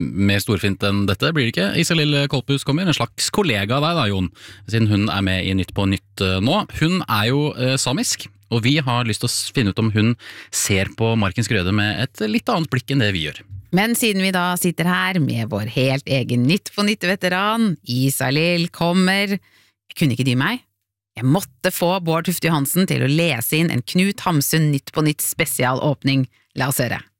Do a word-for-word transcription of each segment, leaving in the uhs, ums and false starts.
mer storfint enn dette blir det ikke. Isalill Kolpus kommer, en slags kollega av deg da, Jon, siden hun er med i Nytt på Nytt nå. Hun er jo eh, samisk, og vi har lyst til å finne ut om hun ser på Markens Grøde med et litt annet blikk enn det vi gjør. Men siden vi da sitter her med vår helt egen Nytt på Nytt-veteran, Isalill kommer, jeg kunne ikke dy meg. Jeg måtte få Bård Tufte Johansen til å lese inn en Knut Hamsun Nytt på Nytt spesialåpning. La oss høre.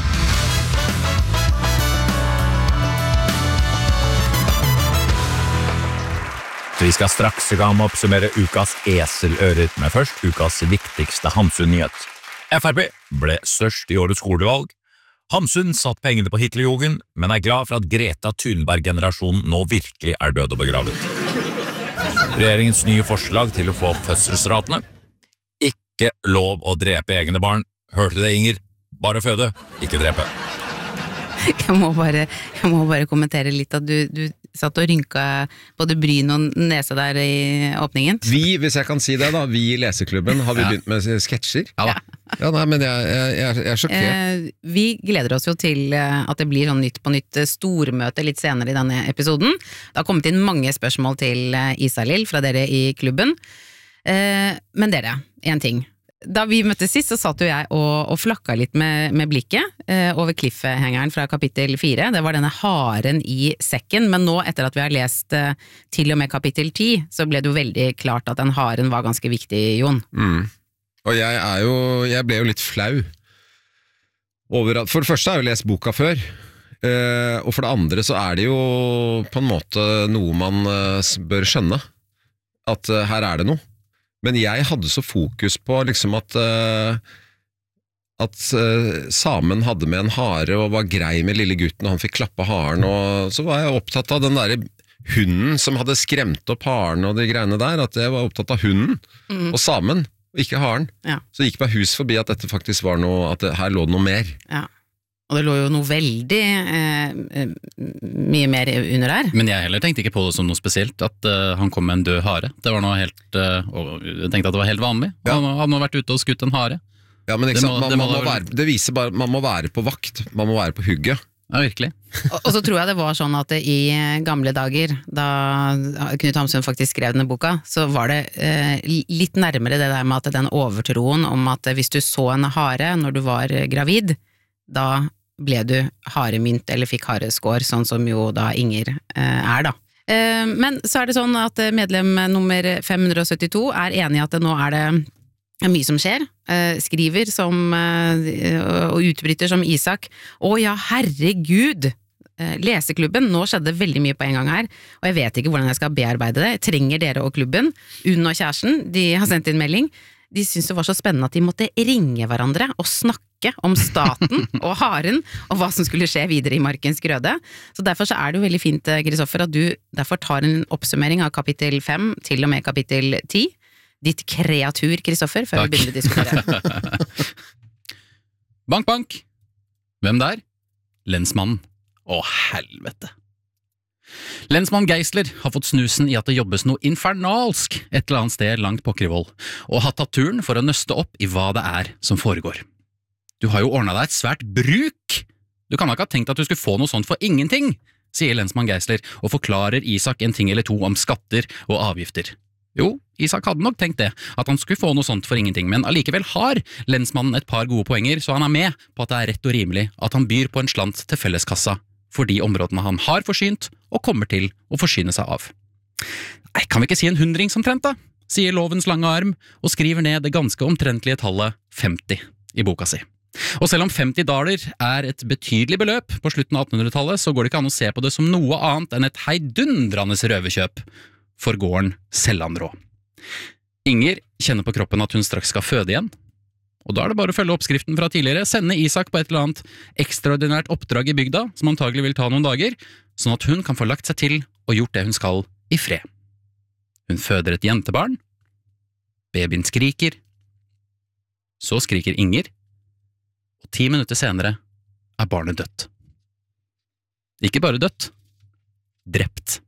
Vi skal straks i gang med å oppsummere ukas eselører, men først ukas viktigste Hamsun-nyhet. F R P ble størst i årets skolevalg. Hamsun satt pengene på Hitlerjugend, men er glad for at Greta Thunberg-generasjonen nå virkelig er død og begravet. Regjeringens nye forslag til å få opp fødselsratene. Ikke lov å drepe egne barn. Hørte det, Inger? Bare føde, ikke drepe. Jeg må bare, jeg må bare kommentere litt at du, du satt og rynka både bryn og nese der i åpningen. Vi, hvis jeg kan si det da, vi i leseklubben har vi ja. begynt med sketsjer. Ja da. Ja, nei, men jeg, jeg, jeg, jeg er sjokkert. Eh, vi gleder oss jo til at det blir sånn Nytt på Nytt stormøte litt senere i denne episoden. Det har kommet inn mange spørsmål til Isalill fra dere i klubben. Eh, men dere, en ting. Da vi møttes sist, så satt jo jeg og, og flakka litt med, med blikket eh, over cliffhangeren fra kapittel fire. Det var denne haren i sekken, men nå etter at vi har lest eh, til og med kapittel ti, så ble det jo veldig klart at den haren var ganske viktig, Jon. Mm. Og jeg er jo, jeg ble jo litt flau over at, for det første har jeg jo lest boka før, eh, og for det andre så er det jo på en måte noe man eh, bør skjønne, at eh, her er det noe. Men jeg hadde så fokus på liksom at, uh, at uh, samen hadde med en hare og var grei med lille gutten, og han fikk klappe haren, og så var jeg opptatt av den der hunden som hadde skremt opp haren og de greiene der, at jeg var opptatt av hunden mm. og samen, og ikke haren. Ja. Så gikk meg hus forbi at dette faktisk var noe, at det, her lå noe mer. Ja. Og det lå jo noe veldig eh, mye mer under her. Men jeg heller tenkte ikke på det som noe spesielt, at uh, han kom med en død hare. Det var noe helt, uh, og jeg tenkte at det var helt vanlig. Ja. Han hadde nå vært ute og skutt en hare. Ja, men ikke sant, det må, man, det må man må vel... være, det viser bare, man må være på vakt, man må være på hugget. Ja, virkelig. og, og så tror jeg det var sånn at det i gamle dager, da Knut Hamsun faktisk skrev denne boka, så var det eh, litt nærmere det der med at den overtroen om at hvis du så en hare når du var gravid, da ble du haremynt eller fikk hareskår, sånn som jo da Inger eh, er da. Eh, men så er det sånn at medlem nummer fem hundre syttito er enig i at det nå er det mye som skjer. Eh, skriver som, eh, og utbryter som Isak. Å ja, herregud! Eh, leseklubben, nå skjedde veldig mye på en gang her, og jeg vet ikke hvordan jeg skal bearbeide det. Jeg trenger dere og klubben. Unn og kjæresten, de har sendt inn melding. De syntes det var så spennende at de måtte ringe hverandre og snakke om staten og haren, og hva som skulle skje videre i Markens Grøde. Så derfor så er det jo veldig fint, Kristoffer, at du derfor tar en oppsummering av kapittel fem til og med kapittel ti. Ditt kreatur, Kristoffer, før Takk. Vi begynner å diskutere. Bank, bank! Hvem der? Lensmannen. Å, helvete! Lensmann Geisler har fått snusen i at det jobbes noe infernalsk et eller annet sted langt på Krivoll, og har tatt turen for å nøste opp i hva det er som foregår. Du har jo ordnet deg et svært bruk! Du kan ikke ha tenkt at du skulle få noe sånt for ingenting, sier lensmann Geisler, og forklarer Isak en ting eller to om skatter og avgifter. Jo, Isak hadde nok tenkt det, at han skulle få noe sånt for ingenting, men allikevel har lensmannen et par gode poenger, så han er med på at det er rett og rimelig at han byr på en slant til felleskassa for de områdene han har forsynt og kommer til å forsyne seg av. Nei, kan vi ikke si en hundring som trent da? Sier lovens lange arm og skriver ned det ganske omtrentlige tallet femti i boka si. Og selv om femti daler er et betydelig beløp på slutten av attenhundretallet, så går det ikke an å se på det som noe annet enn et heidundrende røverkjøp for gården Sellandrå. Inger kjenner på kroppen at hun straks skal føde igjen, og da er det bare å følge oppskriften fra tidligere, sende Isak på et eller annet ekstraordinært oppdrag i bygda, som antagelig vil ta noen dager, sånn at hun kan få lagt seg til og gjort det hun skal i fred. Hun føder et jentebarn, babyen skriker, så skriker Inger, og ti minutter senere er barnet dødt. Ikke bare dødt, drept.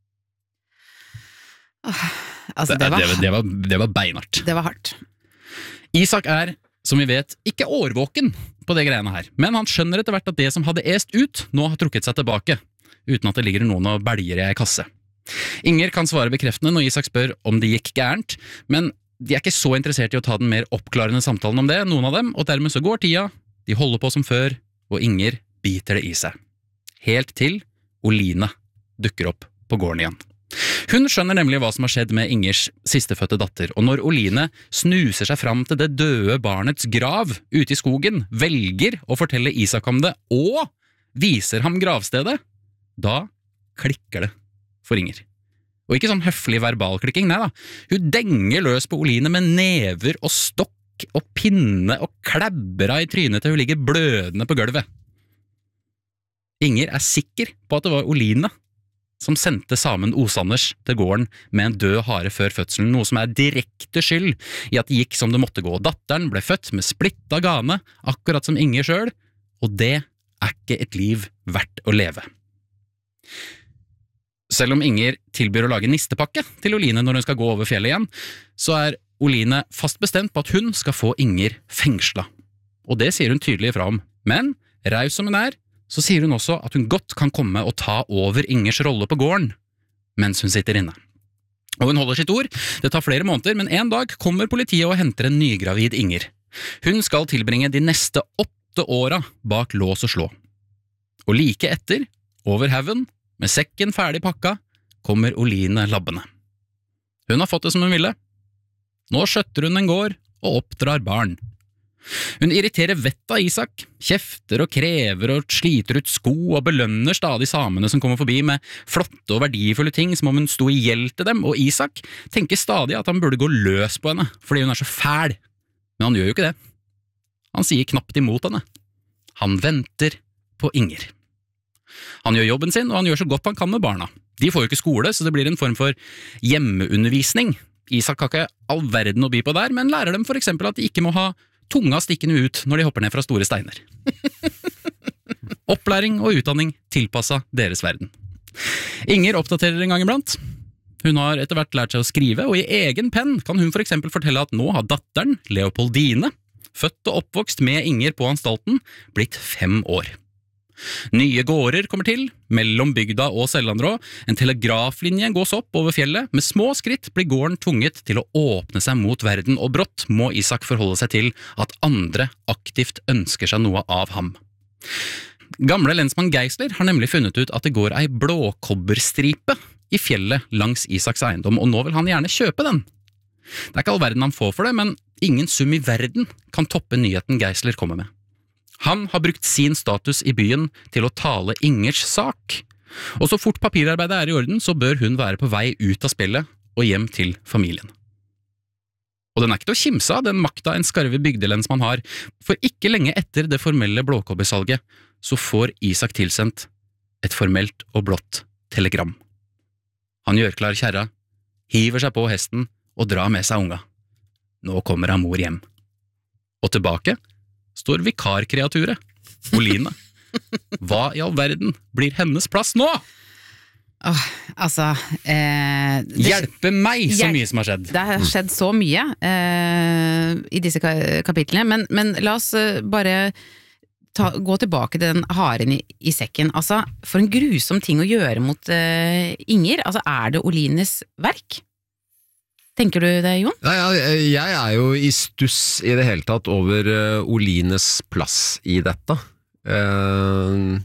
Åh, altså det var, det, det, var, det var beinhardt. Det var hardt. Isak er, som vi vet, ikke årvåken på det greiene her, men han skjønner etter hvert at det som hadde est ut, nå har trukket seg tilbake, uten at det ligger noen og belger i ei kasse. Inger kan svare bekreftende når Isak spør om det gikk gærent, men de er ikke så interessert i å ta den mer oppklarende samtalen om det, noen av dem, og dermed så går tida, de holder på som før, og Inger biter det i seg. Helt til Oline dukker opp på gården igjen. Hun skjønner nemlig hva som har skjedd med Ingers sistefødte datter, og når Oline snuser seg fram til det døde barnets grav ute i skogen, velger å fortelle Isak om det, og viser ham gravstedet, da klikker det for Inger. Og ikke sånn høflig verbalklikking, nei da. Hun denger løs på Oline med never og stokk og pinne og klabber av i trynet til hun ligger blødende på gulvet. Inger er sikker på at det var Oline som sendte Samen Osanders til gården med en død hare før fødselen, noe som er direkte skyld i at det gikk som det måtte gå. Datteren ble født med splitta gane, akkurat som Inger selv, og det er ikke et liv verdt å leve. Selv om Inger tilbyr å lage nistepakke til Oline når hun skal gå over fjellet igjen, så er Oline fast bestemt på at hun skal få Inger fengsla. Og det sier hun tydelig ifra om. Men, raus som hun er, så sier hun også at hun godt kan komme og ta over Ingers rolle på gården, mens hun sitter inne. Og hun holder sitt ord, det tar flere måneder, men en dag kommer politiet og henter en nygravid Inger. Hun skal tilbringe de neste åtte åra bak lås og slå. Og like etter, over haugen, med sekken ferdig pakka, kommer Oline labbene. Hun har fått det som hun ville. Nå skjøtter hun en gård og oppdrar barn. Hun irriterer vettet av Isak, kjefter og krever og sliter ut sko og belønner stadig samene som kommer forbi med flotte og verdifulle ting som om hun sto i gjeld til dem, og Isak tenker stadig at han burde gå løs på henne fordi hun er så fæl, men han gjør jo ikke det. Han sier knapt imot henne. Han venter på Inger. Han gjør jobben sin, og han gjør så godt han kan med barna. De får jo ikke skole, så det blir en form for hjemmeundervisning. Isak har ikke all verden å by på der, men lærer dem for eksempel at de ikke må ha tunga stikkende ut når de hopper ned fra store steiner. Opplæring og utdanning tilpasset deres verden. Inger oppdaterer en gang iblant. Hun har etter hvert lært seg å skrive, og i egen penn kan hun for eksempel fortelle at nå har datteren, Leopoldine, født og oppvokst med Inger på anstalten, blitt fem år. Nye gårder kommer til, mellom bygda og Sellandrå, en telegraflinje gås opp over fjellet, med små skritt blir gården tvunget til å åpne seg mot verden, og brått må Isak forholde seg til at andre aktivt ønsker seg noe av ham. Gamle lensmann Geisler har nemlig funnet ut at det går ei blåkobberstripe i fjellet langs Isaks eiendom, og nå vil han gjerne kjøpe den. Det er ikke all verden han får for det, men ingen sum i verden kan toppe nyheten Geisler kommer med. Han har brukt sin status i byen til å tale Ingers sak, og så fort papirarbeidet er i orden, så bør hun være på vei ut av spillet og hjem til familien. Og den er ikke til å kimse av, den makta en skarve bygdelensmann har, for ikke lenge etter det formelle blåkobbersalget, så får Isak tilsendt et formelt og blått telegram. Han gjør klar kjerra, hiver seg på hesten og drar med seg unga. Nå kommer han mor hjem. Og tilbake står vikarkreaturet, Oline. Hva i all verden blir hennes plass nå? Åh, altså eh, det, Hjelpe meg så Hjelp. mye som har skjedd. Det har skjedd så mye eh, i disse ka- kapitlene, men, men la oss eh, bare ta, gå tilbake til den haren i, i sekken. Altså, for en grusom ting å gjøre mot eh, Inger. Altså, er det Olines verk? Tenker du det, Jon? Nei, jeg, jeg er jo i stuss i det hele tatt over uh, Olines plass i dette. Uh,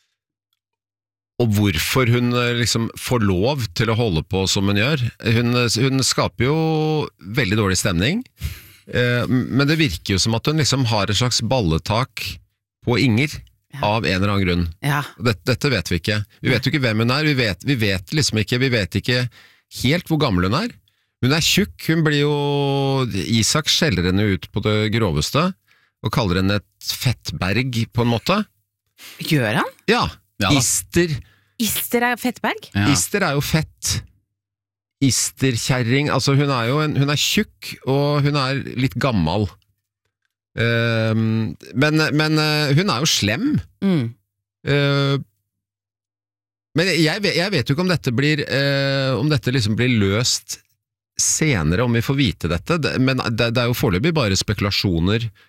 og hvorfor hun uh, liksom får lov til å holde på som hun gjør. Hun, hun skaper jo veldig dårlig stemning, uh, men det virker jo som at hun liksom har et slags balletak på Inger, ja. Av en eller annen grunn. Ja. Dette, dette vet vi ikke. Vi vet jo ikke hvem hun er, vi vet, vi vet liksom ikke, vi vet ikke helt hvor gammel hun er. Hun er tjukk, hun blir jo, Isak skjeller henne ut på det groveste, og kaller henne et fettberg på en måte. Gjør han? Ja, Ja da. ister, Ister er Fettberg? Ja. ister er jo fett. Isterkjerring, altså hun er jo en, hun er tjukk, og hun er litt gammel. Um, men, men uh, hun er jo slem. Mm. Uh, men jeg vet, jeg vet jo ikke om dette blir, uh, om dette liksom blir løst senere, om vi får vite dette, men det, det er jo foreløpig bare spekulasjoner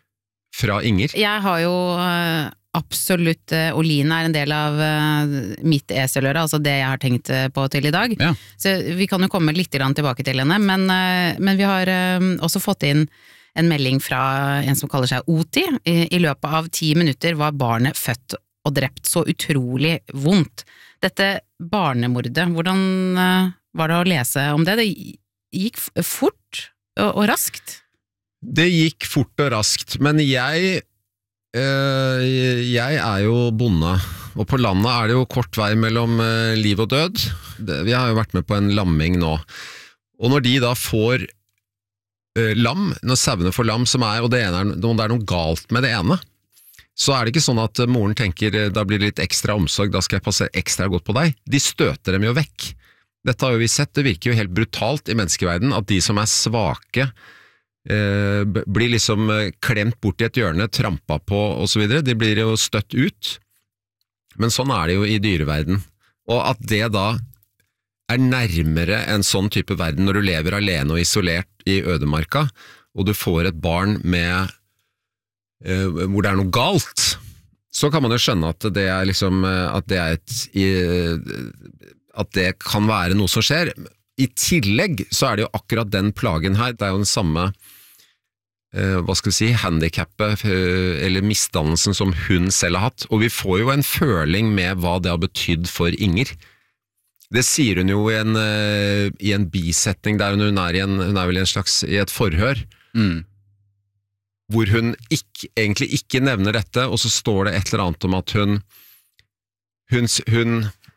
fra Inger? Jeg har jo eh, absolutt, eh, Oline er en del av eh, mitt eseløre, altså det jeg har tenkt eh, på til i dag. Ja. Så vi kan jo komme litt grann tilbake til henne, men, eh, men vi har eh, også fått inn en melding fra en som kaller seg Oti. I, I løpet av ti minutter var barnet født og drept, så utrolig vondt. Dette barnemordet, hvordan eh, var det å lese om det? Det gikk f- fort og, og raskt. Det gikk fort og raskt, men jeg øh, jeg er jo bonde, og på landet er det jo kort vei mellom øh, liv og død. Det, vi har jo vært med på en lamming nå, og når de da får øh, lam, når sauene får lam som er, og det, ene er, det er noe galt med det ene, så er det ikke sånn at moren tenker da blir det litt ekstra omsorg, da skal jeg passe ekstra godt på deg. De støter dem jo vekk. Dette har jo vi sett, det virker jo helt brutalt i menneskeverdenen at de som er svake Eh, blir liksom klemt bort i et hjørne, trampa på og så videre, de blir jo støtt ut, men sånn er det jo i dyreverden, og at det da er nærmere en sånn type verden når du lever alene og isolert i ødemarka, og du får et barn med eh, hvor det er noe galt, så kan man jo skjønne at det er liksom at det er et i, at det kan være noe som skjer. I tillegg så er det jo akkurat den plagen her, det er jo den samme eh, hva skal vi si, handicapet eh, eller misdannelsen som hun selv har hatt, og vi får jo en føling med hva det har betydd for Inger. Det sier hun jo i en, eh, i en bisetning der hun er, i en, hun er vel i en slags i et forhør, Mm. hvor hun ikke, egentlig ikke nevner dette, og så står det et eller annet om at hun hun, hun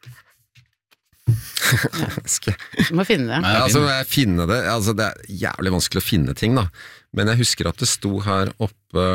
skal Du må finne det. Nei, Ja, altså, fin. må jeg finne det, altså, det er jævlig vanskelig å finne ting da, men jeg husker at det sto her oppe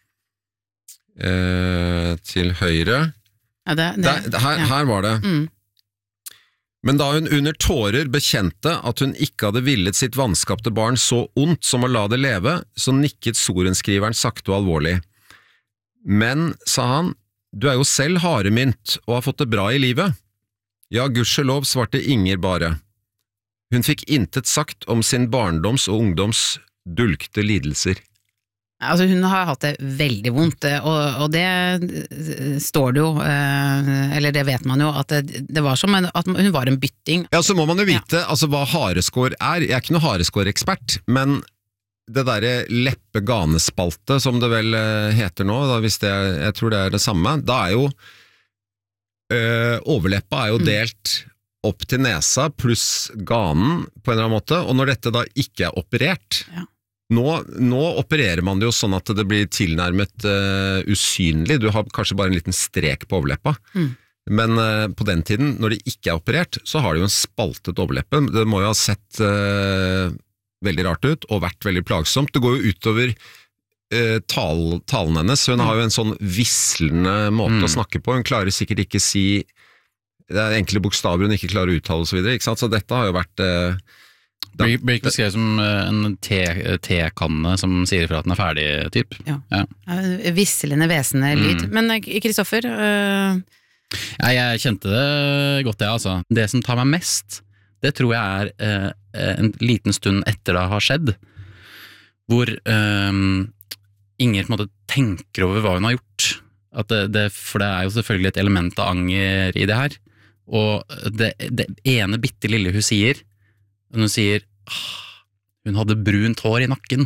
eh, til høyre Ja, det, det, Der, her, ja. her var det Mm. Men da hun under tårer bekjente at hun ikke hadde villet sitt vanskapte barn så ondt som å la det leve, så nikket sorenskriveren sakte og alvorlig. Men, sa han, du er jo selv haremynt og har fått det bra i livet. Ja, gudskjelov, svarte Inger bare. Hun fikk intet sagt om sin barndoms og ungdoms dulgte lidelser. Altså hun har hatt det veldig vondt, og, og det står det jo, eh, eller det vet man jo, at det, det var som en, at hun var en bytting. Ja, så må man jo vite altså, hva hareskår er. Jeg er ikke noe hareskår-ekspert, men det derre leppe-ganespalte, som det vel eh, heter nå, da, hvis det, jeg tror det er det samme, da er jo øh, overleppa er jo delt opp til nesa pluss ganen på en eller annen måte, og når dette da ikke er operert, Ja. nå, nå opererer man det jo sånn at det blir tilnærmet øh, usynlig, du har kanskje bare en liten strek på overleppa, Mm. men øh, på den tiden, når det ikke er operert, så har det jo en spaltet overleppe, det må jo ha sett øh, veldig rart ut, og vært veldig plagsomt, det går jo utover øh, tal, talen hennes, hun har jo en sånn visslende måte Mm. å snakke på, hun klarer sikkert ikke si, det er enkle bokstaver hun ikke klarer å uttale og så videre, ikke sant, så dette har jo vært øh, da, Blir blir ikke beskrevet som eh, en te- tekanne som sier fra at den er ferdig, typ. Ja. Ja. Eh, Visslende, vesende lyd. Mm. Men eh, Kristoffer, eh, Ja, jeg kjente det godt, det, altså. Det som tar meg mest, det tror jeg er eh, en liten stund etter det har skjedd, hvor eh, Inger på en måte tenker over hva hun har gjort. At det, det, for det er jo selvfølgelig et element av anger i det her. Og det, det ene bitte lille hun sier, hun sier «Ah, hun hadde brunt hår i nakken.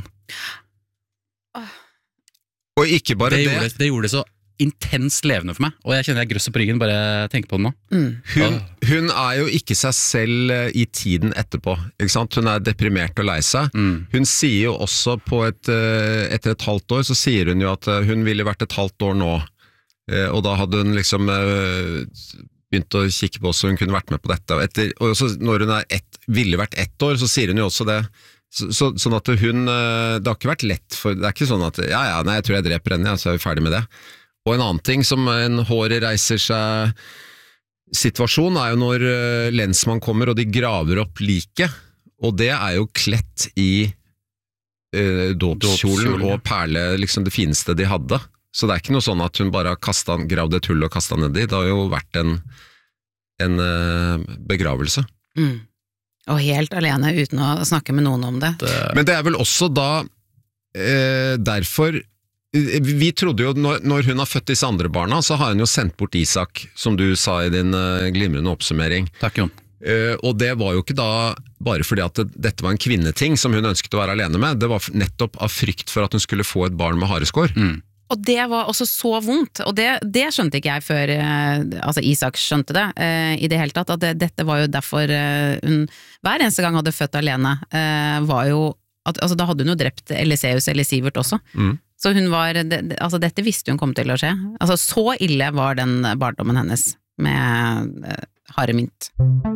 og ikke bare Det det, gjorde, det gjorde det så intenst levende for meg, og jeg kjenner jeg grøsser på ryggen bare jeg tenker på det nå. mm. Hun, hun er jo ikke seg selv eh, i tiden etterpå, ikke sant? Hun er deprimert og lei seg. Mm. Hun sier jo også på et, eh, etter et halvt år, så sier hun jo at eh, hun ville vært et halvt år nå, Eh, og da hadde hun liksom eh, begynt å kikke på oss, så hun kunne vært med på dette. Og, etter, og også når hun er ett, ville vært ett år, så sier hun jo også det. Så, så, sånn at hun, eh, det har ikke vært lett for, det er ikke sånn at, ja ja, nei, jeg tror jeg dreper henne, ja, så er vi ferdig med det. Og en annen ting som en håret reiser seg situasjon er jo når eh, lensmann kommer og de graver opp liket, og det er jo klett i eh, dåpskjolen Dåpskjolen, ja. og perle, liksom det fineste de hadde. Så det er ikke noe sånn at hun bare har kastet, gravd et hull og kastet ned i, det har jo vært en, en eh, begravelse. Mm. Og helt alene uten å snakke med noen om det. Det, Men det er vel også da eh, derfor vi trodde jo, når, når hun har født disse andre barna, så har hun jo sendt bort Isak, som du sa i din uh, glimrende oppsummering. Takk, Jon. Uh, og det var jo ikke da bare fordi at det, dette var en kvinneting som hun ønsket å være alene med, det var nettopp av frykt for at hun skulle få et barn med hareskår. Mm. Og det var også så vondt, og det, det skjønte ikke jeg før eh, altså Isak skjønte det eh, i det hele tatt, at det, dette var jo derfor eh, hun hver eneste gang hadde født alene, eh, var jo, at, altså da hadde hun jo drept Eliseus eller Sivert også, mm. så hun var, det, altså dette visste hun kom til å skje, altså så ille var den barndommen hennes med eh, harde mynt.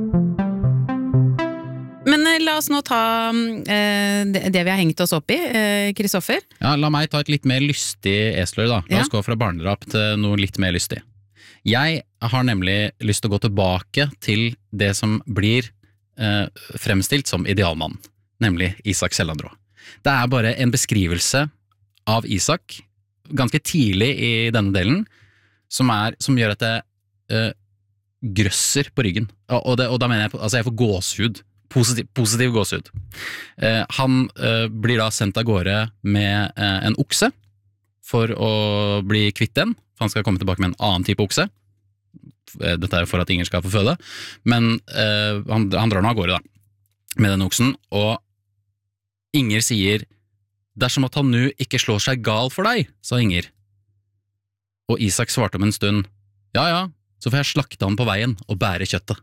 Men la oss nå ta eh, det vi har hengt oss opp i, Kristoffer. Eh, ja, la meg ta et litt mer lystig eslør da. La oss ja. gå fra barnedrap til noe litt mer lystig. Jeg har nemlig lyst til å gå tilbake til det som blir eh, fremstilt som idealmann, nemlig Isak Sellandrå. Det er bare en beskrivelse av Isak, ganske tidlig i denne delen, som, er, som gjør at det eh, grøsser på ryggen. Og, det, og da mener jeg, altså jeg får gåshud. Positiv, positiv gåsehud. Eh, han eh, blir da sendt av gårde med eh, en okse for å bli kvitt den, for han skal komme tilbake med en annen type okse. Dette er jo for at Inger skal få føde, men eh, han, han drar nå av gårde da, med den oksen, og Inger sier, dersom at han nå ikke slår seg gal for deg, sa Inger. Og Isak svarte om en stund, ja ja, så får jeg slakte han på veien og bære kjøttet.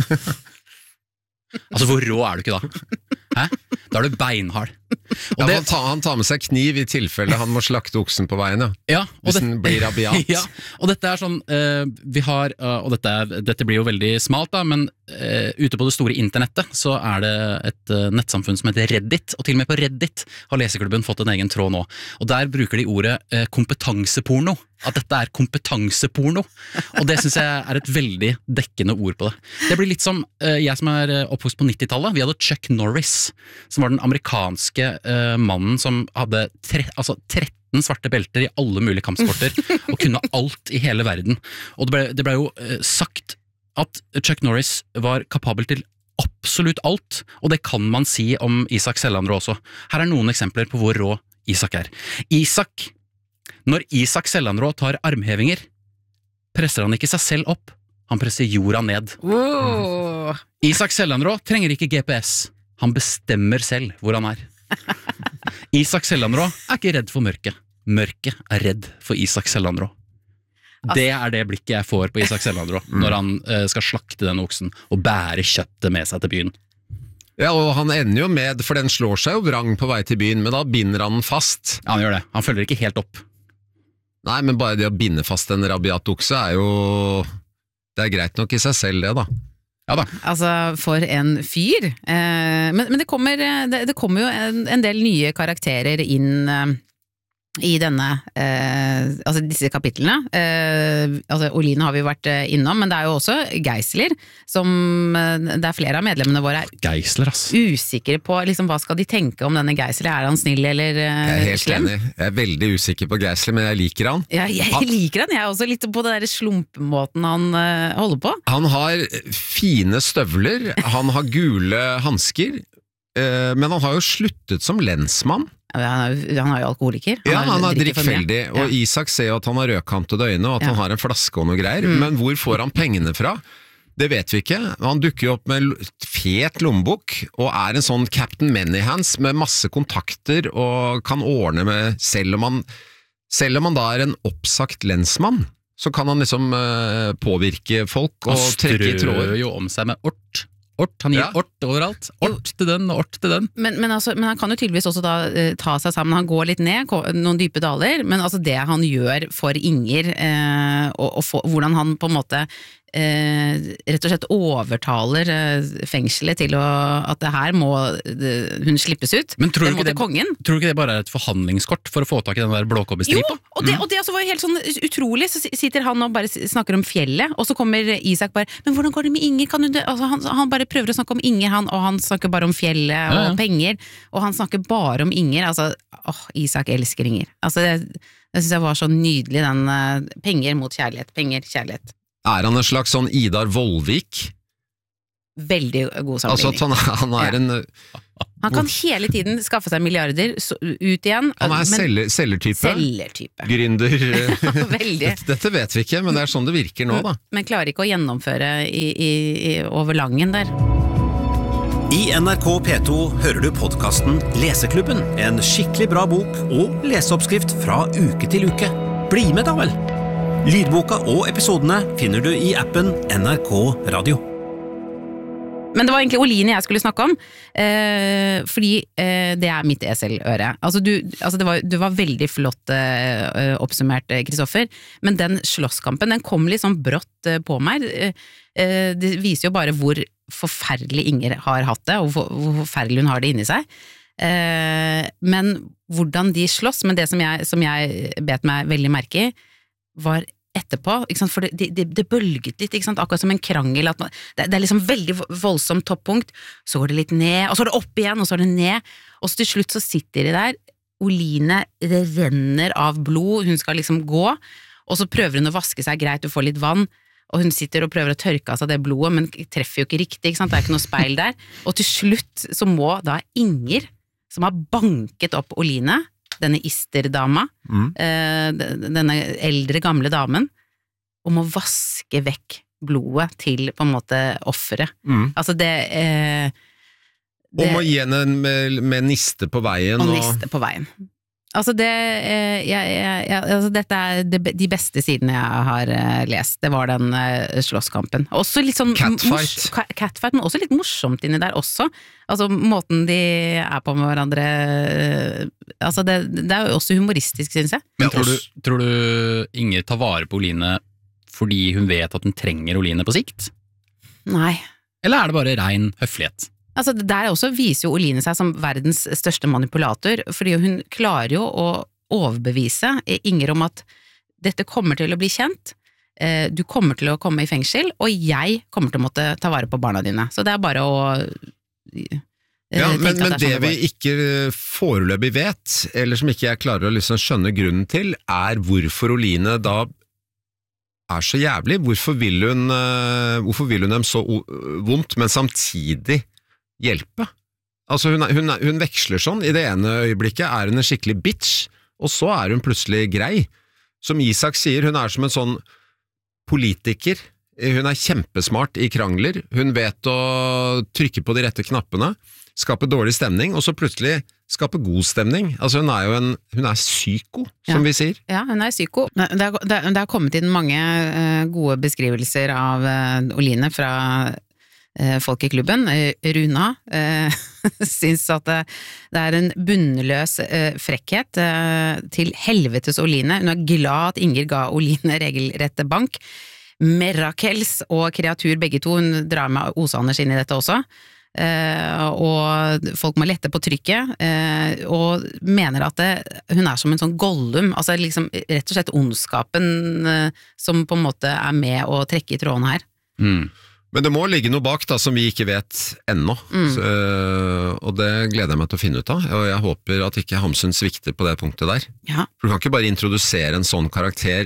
Altså, hvor rå er du ikke da? Hæ? Da er du beinhard. Og ja, det, han, tar, han tar med seg kniv i tilfelle han må slakte oksen på veien, ja. Ja, hvis det, den blir rabiat. Ja, og dette er sånn, uh, vi har, uh, og dette, er, dette blir jo veldig smalt da, men uh, ute på det store internettet så er det et uh, nettsamfunn som heter Reddit, og til og med på Reddit har Leseklubben fått en egen tråd nå, og der bruker de ordet uh, kompetanseporno, at dette er kompetanseporno, og det synes jeg er et veldig dekkende ord på det. Det blir litt som uh, jeg som er oppvokst på nittitallet, vi hadde Chuck Norris, som var den amerikanske uh, mannen som hadde tre, altså tretten svarte belter i alle mulige kampsporter, og kunne alt i hele verden. Og det ble, det ble jo uh, sagt at Chuck Norris var kapabel til absolutt alt, og det kan man si om Isak Sellandrå også. Her er noen eksempler på hvor rå Isak er. Isak Når Isak Sellandrå tar armhevinger, presser han ikke seg selv opp, han presser jorda ned. Wow. Isak Sellandrå trenger ikke G P S, han bestemmer selv hvor han er. Isak Sellandrå er ikke redd for mørket, mørket er redd for Isak Sellandrå. Det er det blikket jeg får på Isak Sellandrå, når han uh, skal slakte den oksen og bære kjøttet med seg til byen. Ja, og han ender jo med, for den slår seg jo vrang på vei til byen, men da binder han den fast. Ja, han gjør det, han følger ikke helt opp. Nei, men bare det å binde fast en rabiat okse er jo, det er greit nok i seg selv det da. Ja da. Altså, for en fyr. Eh, men, men det kommer, det, det kommer jo en, en del nye karakterer inn eh, i denne, eh, altså disse kapitlene. Eh, altså Oline har vi vært innom, men det er jo også Geisler, som det er flere av medlemmene våre er Geisler, ass. usikre på, liksom, hva skal de tenke om denne Geisler? Er han snill eller eh, Jeg er helt slem? enig. Jeg er veldig usikker på Geisler, men jeg liker han. Ja, jeg han, liker han, jeg er også litt på det der slumpmåten han eh, holder på. Han har fine støvler, han har gule handsker, eh, men han har jo sluttet som lensmann. Han er, han er jo alkoholiker. Han ja, han er drikker for mye. drikkfeldig, og ja. Isak ser jo at han har rødkantede øyne, og at ja. han har en flaske og noe greier, mm. men hvor får han pengene fra? Det vet vi ikke. Han dukker jo opp med fet lommebok, og er en sånn Captain Manyhands med masse kontakter, og kan ordne med, selv om han, selv om han da er en oppsagt lensmann, så kan han liksom uh, påvirke folk og trekke i tråder. Han strør jo om seg med ort. Ort, han gir ja. ort overalt. Ort til den og ort til den. Men, men, altså, men han kan jo tydeligvis også da eh, ta seg sammen. Han går litt ned, noen dype daler, men altså det han gjør for Inger, eh, og, og for, hvordan han på en måte eh, rett og slett overtaler eh, fengselet til å, at det her må det, hun slippes ut. Men tror du, det, det, tror du ikke det bare er et forhandlingskort for å få tak i den der blåkobberstripa? Jo, og det, mm. og det også var jo helt sånn utrolig, så sitter han og bare snakker om fjellet, og så kommer Isak bare, men hvordan går det med Inger? Kan du det? Altså, han, han bare prøver å snakke om Inger, han, og han snakker bare om fjellet og ja, ja. penger, og han snakker bare om Inger, altså, åh, Isak elsker Inger. Altså, det, det synes jeg var så nydelig, den uh, penger mot kjærlighet, penger, kjærlighet. Er han en slags sånn Idar Vollvik? Veldig god sammenligning. Altså at han, han er ja. en Han kan hele tiden skaffe seg milliarder, så, ut igjen. Han er men, selger, selgertype. Selgertype. Gründer. Ja, veldig. Dette, dette vet vi ikke, men det er sånn det virker nå, da. Men klarer ikke å gjennomføre i, i, i, over langen der. I N R K P to hører du podcasten Leseklubben, en skikkelig bra bok og leseoppskrift fra uke til uke. Bli med da vel! Lydboka og episodene finner du i appen N R K Radio. Men det var egentlig Oline jeg skulle snakke om, eh, fordi eh, det er mitt eseløre. Altså, du, altså det, var, det var veldig flott eh, oppsummert, Kristoffer, men den slåsskampen, den kom litt sånn brått eh, på meg. Eh, det viser jo bare hvor forferdelig Inger har hatt det, og hvor, hvor forferdelig hun har det inni seg. Eh, men hvordan de slåss, men det som jeg, som jeg bet meg veldig merke i, var etterpå, ikke sant? For det, det, det bølget litt, ikke sant? Akkurat som en krangel, at man, det, det er liksom veldig voldsomt toppunkt, så går det litt ned, og så er det opp igjen, og så er det ned, og så til slutt så sitter de der, Oline, det renner av blod, hun skal liksom gå, og så prøver hun å vaske seg greit, du får litt vann, og hun sitter og prøver å tørke av seg det blodet, men treffer jo ikke riktig, ikke sant? Det er ikke noe speil der, og til slutt så må da Inger, som har banket opp Oline, denne Ister-dama, mm. eh, denne eldre gamle damen, om å vaske vekk blodet til på en måte offeret. Mm. Altså det, eh, det... Om å gi henne med, med niste på veien. Og, og niste på veien. Altså det, eh, jeg, jeg, jeg, altså dette er det, de beste sidene jeg har eh, lest, det var den eh, slåsskampen. Også litt sånn catfight. Mors, catfight, men også litt morsomt inni der også. Altså måten de er på med hverandre, eh, altså det, det er jo også humoristisk, synes jeg. Men tror du, tror du Inger tar vare på Oline fordi hun vet at hun trenger Oline på sikt? Nei. Eller er det bare ren høflighet? Altså, der også viser jo Oline seg som verdens største manipulator, fordi hun klarer jo å overbevise Inger om at dette kommer til å bli kjent, du kommer til å komme i fengsel, og jeg kommer til å måtte ta vare på barna dine. Så det er bare å ja, men, men det, det vi ikke foreløpig vet, eller som ikke jeg klarer å liksom skjønne grunnen til, er hvorfor Oline da er så jævlig. Hvorfor vil hun, hvorfor vil hun dem så vondt, men samtidig hjelpe. Altså hun, hun, hun veksler sånn, i det ene øyeblikket er hun en skikkelig bitch, og så er hun plutselig grei. Som Isak sier, hun er som en sånn politiker, hun er kjempesmart i krangler, hun vet å trykke på de rette knappene, skape dårlig stemning, og så plutselig skape god stemning. Altså hun er jo en, hun er psyko, som ja. vi sier. Ja, hun er psyko. Det har, det har kommet inn mange uh, gode beskrivelser av uh, Oline fra folk i klubben. Runa eh, synes at det, det er en bunnløs eh, frekkhet eh, til helvetes Oline. Hun er glad at Inger ga Oline regelrette bank. Mirakels og kreatur begge to, hun drar med Ose-Anders inn i dette også. Eh, og folk må lette på trykket, eh, og mener at det, hun er som en sånn Gollum, altså liksom rett og slett ondskapen eh, som på en måte er med å trekke i tråden her. Mm. Men det må ligge noe bak da, som vi ikke vet ennå, mm. Så, og det gleder jeg meg til å finne ut av, og jeg håper at ikke Hamsun svikter på det punktet der. Ja. For du kan ikke bare introdusere en sånn karakter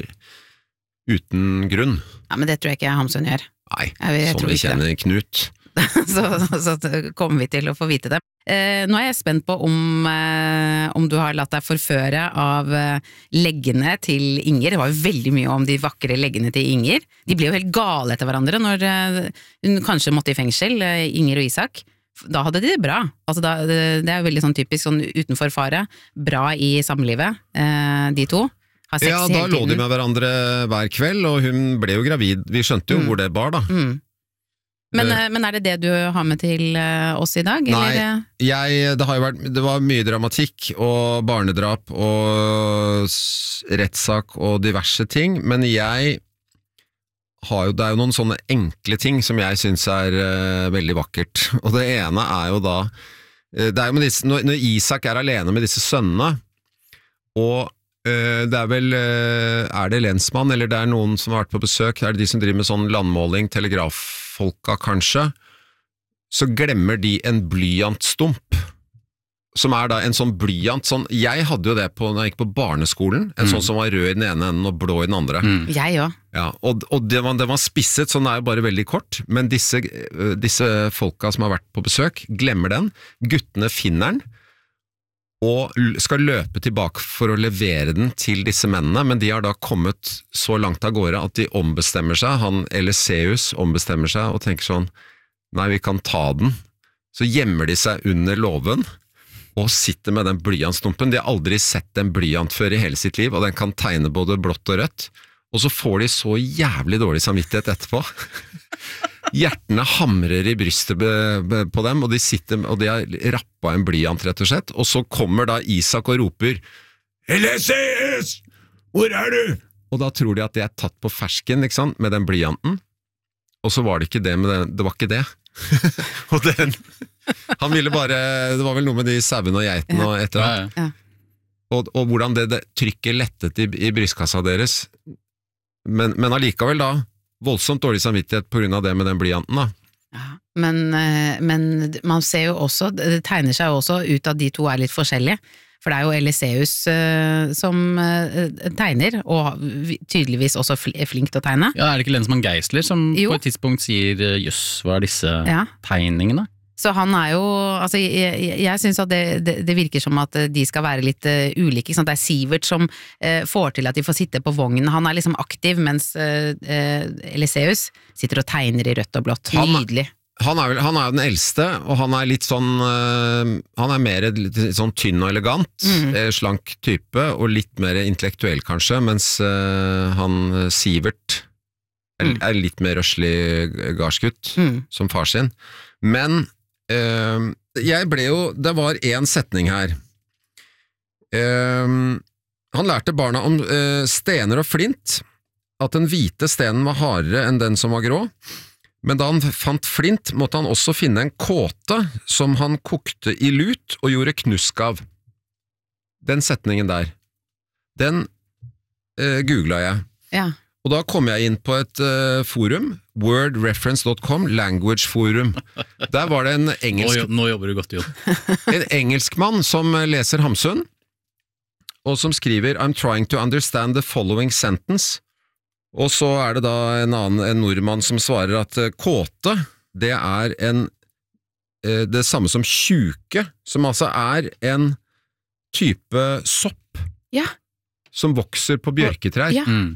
uten grunn. Ja, men det tror jeg ikke Hamsun gjør. Nei, jeg, jeg sånn vi kjenner Knut. så, så, så kommer vi til å få vite det. Eh, nå er jeg spent på om, eh, om du har latt deg forføre av eh, leggene til Inger. Det var jo veldig mye om de vakre leggene til Inger. De ble jo helt gale etter hverandre når eh, hun kanskje måtte i fengsel, eh, Inger og Isak. Da hadde de det bra. Altså da, det, det er jo veldig sånn typisk sånn utenfor fare. Bra i samlivet, eh, de to. Ja, da lå de med hverandre hver kveld, og hun ble jo gravid. Vi skjønte jo mm. hvor det bar da. Mm. Men, men er det det du har med til oss i dag? Nei, eller? Jeg, det, har jo vært, det var mye dramatikk og barnedrap og rettssak og diverse ting, men jeg har jo, det er jo noen sånne enkle ting som jeg synes er uh, veldig vakkert, og det ene er jo da, uh, det er jo med disse, når, når Isak er alene med disse sønnene, og Uh, det er vel, uh, er det lensmann, eller det er noen som har vært på besøk, er det de som driver med sånn landmåling, telegraffolka kanskje, så glemmer de en blyantstump, som er da en sånn blyant, sånn, jeg hadde jo det på, når jeg gikk på barneskolen, en mm. sånn som var rød i den ene enden og blå i den andre. Mm. Jeg også. Ja, og, og det, var, det var spisset, sånn er jo bare veldig kort, men disse, disse folka som har vært på besøk, glemmer den, guttene finner den, og skal løpe tilbake for å levere den til disse mennene, men de har da kommet så langt av gårde at de ombestemmer seg, han Eliseus ombestemmer seg og tenker sånn, nei, vi kan ta den. Så gjemmer de seg under låven, og sitter med den blyantstumpen. De har aldri sett en blyant før i hele sitt liv, og den kan tegne både blått og rødt. Og så får de så jævlig dårlig samvittighet etterpå. Hjertene hamrer i brystet på dem, og de sitter, og de har rappet en blyant rett og slett. Og så kommer da Isak og roper, Eliseus, hvor er du? Og da tror de at de er tatt på fersken, ikke sant, med den blyanten. Og så var det ikke det, med den, det var ikke det. Og den han ville bare, det var vel noe med de sauene og geitene og etter ja, ja. Ja. og, og hvordan det, det trykket lettet i, i brystkassa deres men, men allikevel da voldsomt dårlig samvittighet på grunn av det med den blyanten da ja, men, men man ser jo også, det tegner seg også ut at de to er litt forskjellige. For det er jo Eliseus uh, som uh, tegner, og tydeligvis også flink til å tegne. Ja, er det ikke lensmann Geisler som jo. På et tidspunkt sier uh, jøss, hva er disse ja. tegningene? Så han er jo, altså jeg, jeg, jeg synes at det, det, det virker som at de skal være litt uh, ulike, ikke sant? Det er Sivert som uh, får til at de får sitte på vognen, han er liksom aktiv, mens uh, uh, Eliseus sitter og tegner i rødt og blått, nydelig. Han er, vel, han er den eldste, og han er litt sånn, øh, han er mer litt sånn tynn og elegant, mm. eh, slank type, og litt mer intellektuell kanskje, mens øh, han Sivert er, mm. er litt mer røslig gardsgutt, mm. som far sin. Men øh, jeg ble jo, det var en setning her. Uh, han lærte barna om øh, stener og flint, at den hvite stenen var hardere enn den som var grå. Men da han fant flint, måtte han også finne en kåte som han kokte i lut og gjorde knusk av. Den setningen der, den eh, googlet jeg. Ja. Og da kom jeg inn på et eh, forum, word reference dot com, language forum. Der var det en engelsk... Nå, nå jobber du godt, Jo. En engelskmann som leser Hamsun, og som skriver I'm trying to understand the following sentence. Og så er det da en annen en nordmann som svarer at kåte, det er en, det samme som tjuke, som altså er en type sopp ja. Som vokser på bjørketrær, ja. mm.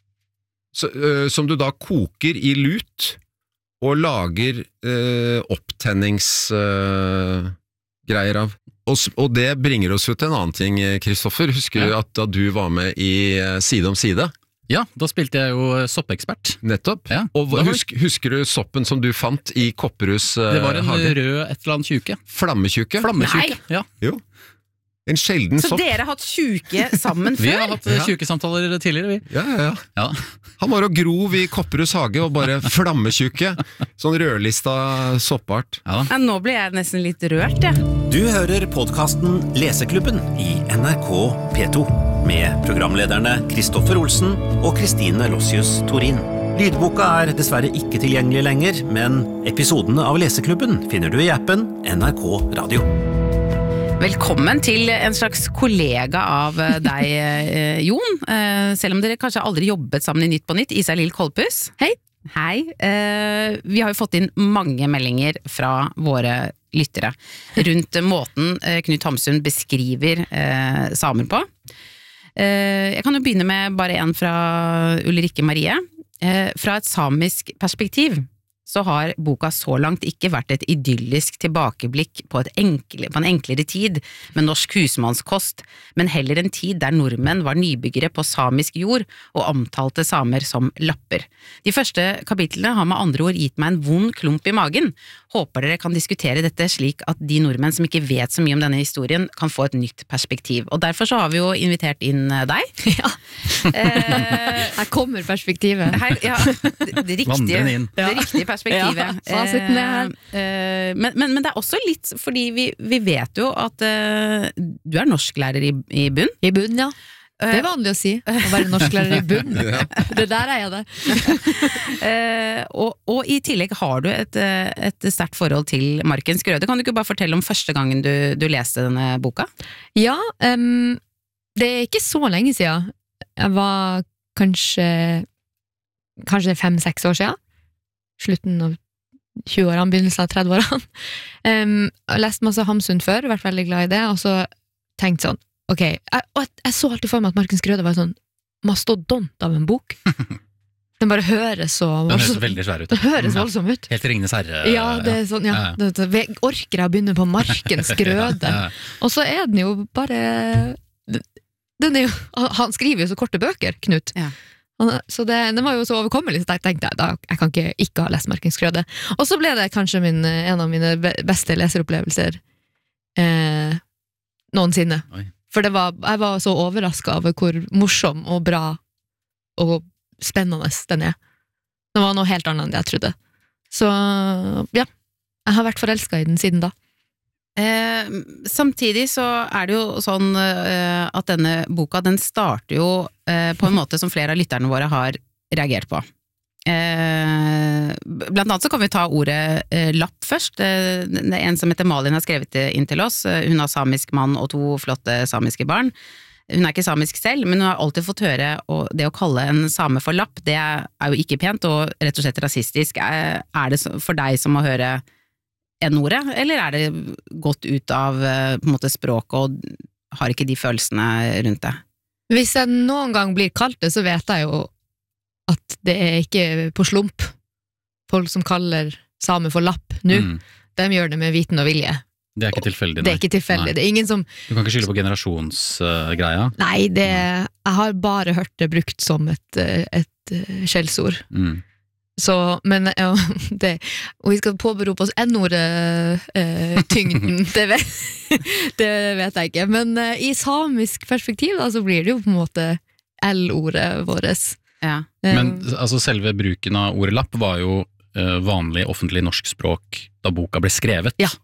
så, uh, som du da koker i lut og lager uh, opptenningsgreier uh, av. Og, og det bringer oss jo til en annen ting, Kristoffer. Husker du ja. at da du var med i uh, Side om side? Ja, da spilte jeg jo soppekspert. Nettopp. Ja. Og husk, husker du soppen som du fant i Kopperhus uh, Det var en hage? rød et eller annet tjuke. Flammetjuke? Flammetjuke, ja. Jo. En sjelden Så sopp. Så dere har hatt tjuke sammen før? Vi har hatt Ja. tjukesamtaler tidligere, vi. Ja, ja, ja. Ja. Han var og grov i Kopperhus hage og bare flammetjuke. Sånn rødlista soppart. Ja. Ja, nå ble jeg nesten litt rørt, jeg. Du hører podcasten Leseklubben i N R K P to med programlederne Kristoffer Olsen og Kristine Lossius Torin. Lydboka er dessverre ikke tilgjengelig lenger, men episodene av Leseklubben finner du i appen N R K Radio. Velkommen til en slags kollega av deg, Jon. Selv om dere kanskje aldri jobbet sammen i Nytt på Nytt, Isalill Kolpus. Hei. Hei. Vi har jo fått inn mange meldinger fra våre lyttere rundt måten Knut Hamsun beskriver samer på. Jeg kan jo begynne med bare en fra Ulrikke Marie. Fra et samisk perspektiv så har boka så langt ikke vært et idyllisk tilbakeblikk på, et enkle, på en enklere tid med norsk husmannskost, men heller en tid der nordmenn var nybyggere på samisk jord og omtalte samer som lapper. De første kapitlene har med andre ord gitt meg en vond klump i magen. Håper dere kan diskutere dette slik at de nordmenn som ikke vet så mye om denne historien kan få et nytt perspektiv. Og derfor så har vi jo invitert inn deg. Ja. Eh, Her kommer perspektivet. her, ja, det, det riktige, Vandrende inn. det riktige perspektivet. Ja, fasiten er her. Eh, men, men, men det er også litt, fordi vi, vi vet jo at eh, du er norsklærer i, i bunn, I bunnen, ja. Det er vanlig å si, å være norsklærer i bunn. Det der er jeg det. Eh, og, og i tillegg har du et, et sterkt forhold til Markens Grøde. Kan du ikke bare fortelle om første gangen du, du leste denne boka? Ja, um, det er ikke så lenge siden. Jeg var kanskje kanskje fem-seks år siden. Slutten av tjueårene, begynnelsen av trettiårene. Um, jeg leste masse Hamsun før, vært veldig glad i det, og så tenkte sånn, ok, jeg, og jeg, jeg så alltid for meg at Markens Grøde var sånn mastodont av en bok. Den bare høres så Den høres voldsom- veldig svær ut. Den høres Ja. voldsom ut. Helt Ringenes herre. Ja, det er sånn, ja. Ja. Det, det, orker jeg å begynne på Markens Grøde? Ja. Og så er den jo bare den er jo, Han skriver jo så korte bøker, Knut. Ja. Han- Så det, den var jo så overkommelig, så jeg tenkte jeg, da, jeg kan ikke ikke ha lest Markens Grøde. Og så ble det kanskje min, en av mine be- beste leseropplevelser eh, noensinne. Oi. For det var, jeg var så overrasket over hvor morsom og bra og spennende den er. Det var noe helt annet enn det jeg trodde. Så ja, jeg har vært forelsket i den siden da. Eh, samtidig så er det jo sånn eh, at denne boka, den starter jo eh, på en måte som flere av lytterne våre har reagert på. Eh, blant annet så kan vi ta ordet eh, lapp først. Eh, det er en som heter Malin har skrevet det inn til oss. Eh, Hun har samisk mann og to flotte samiske barn. Hun er ikke samisk selv, men hun har alltid fått høre og det å kalle en same for lapp, det er jo ikke pent og rett og slett rasistisk. Er er det så- for deg som å høre N-ordet, eller er det gått ut av eh, på en måte språket og har ikke de følelsene rundt det? Hvis jeg noen gang blir kalt det, så vet jeg jo at det er ikke på slump. Folk som kaller same for lapp nå, Mm. de gjør det med viten og vilje. Det er ikke tilfeldig. Det er nei. ikke tilfeldig. Nei. Det er ingen som Du kan ikke skylde på generasjonsgreia. Nei, det, jeg har bare hørt det brukt som et, eh, et eh, skjellsord. Mm. Så, men ja, det, og vi skal påberope oss N-ordet eh, tyngden, det vet, det vet jeg ikke. Men eh, i samisk perspektiv da, så blir det jo på en måte L-ordet våres. Ja. Eh, Men altså, selve bruken av ordet lapp var jo eh, vanlig offentlig norsk språk da boka ble skrevet. Ja.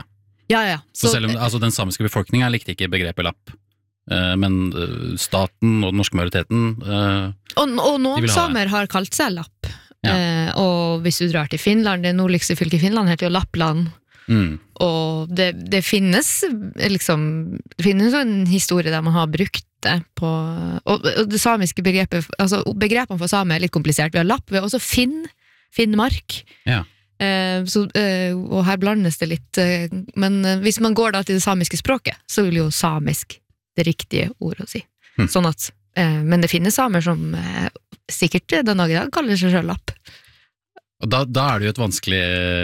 ja, ja. Så, selv om altså, den samiske befolkninga likte ikke begrepet lapp, eh, men eh, staten og den norske majoriteten eh, og, og De noen vil ha det. samer har kalt seg lapp. Ja. Eh, og hvis du drar til Finland, det nordligste fylket i Finland heter jo Lappland. mm. Og det, det finnes liksom Det finnes jo en historie der man har brukt det på Og, og det samiske begrepet Altså begrepene for same er litt komplisert. Vi har lapp, vi har også finn, Finnmark. Ja. Eh, så, eh, og her blandes det litt. Eh, men eh, hvis man går da til det samiske språket, så vil jo samisk det riktige ordet å si. Hm. Sånn at eh, Men det finnes samer som eh, sikkert den dag i dag kaller seg selv lapp. Og da, da er det jo et vanskelig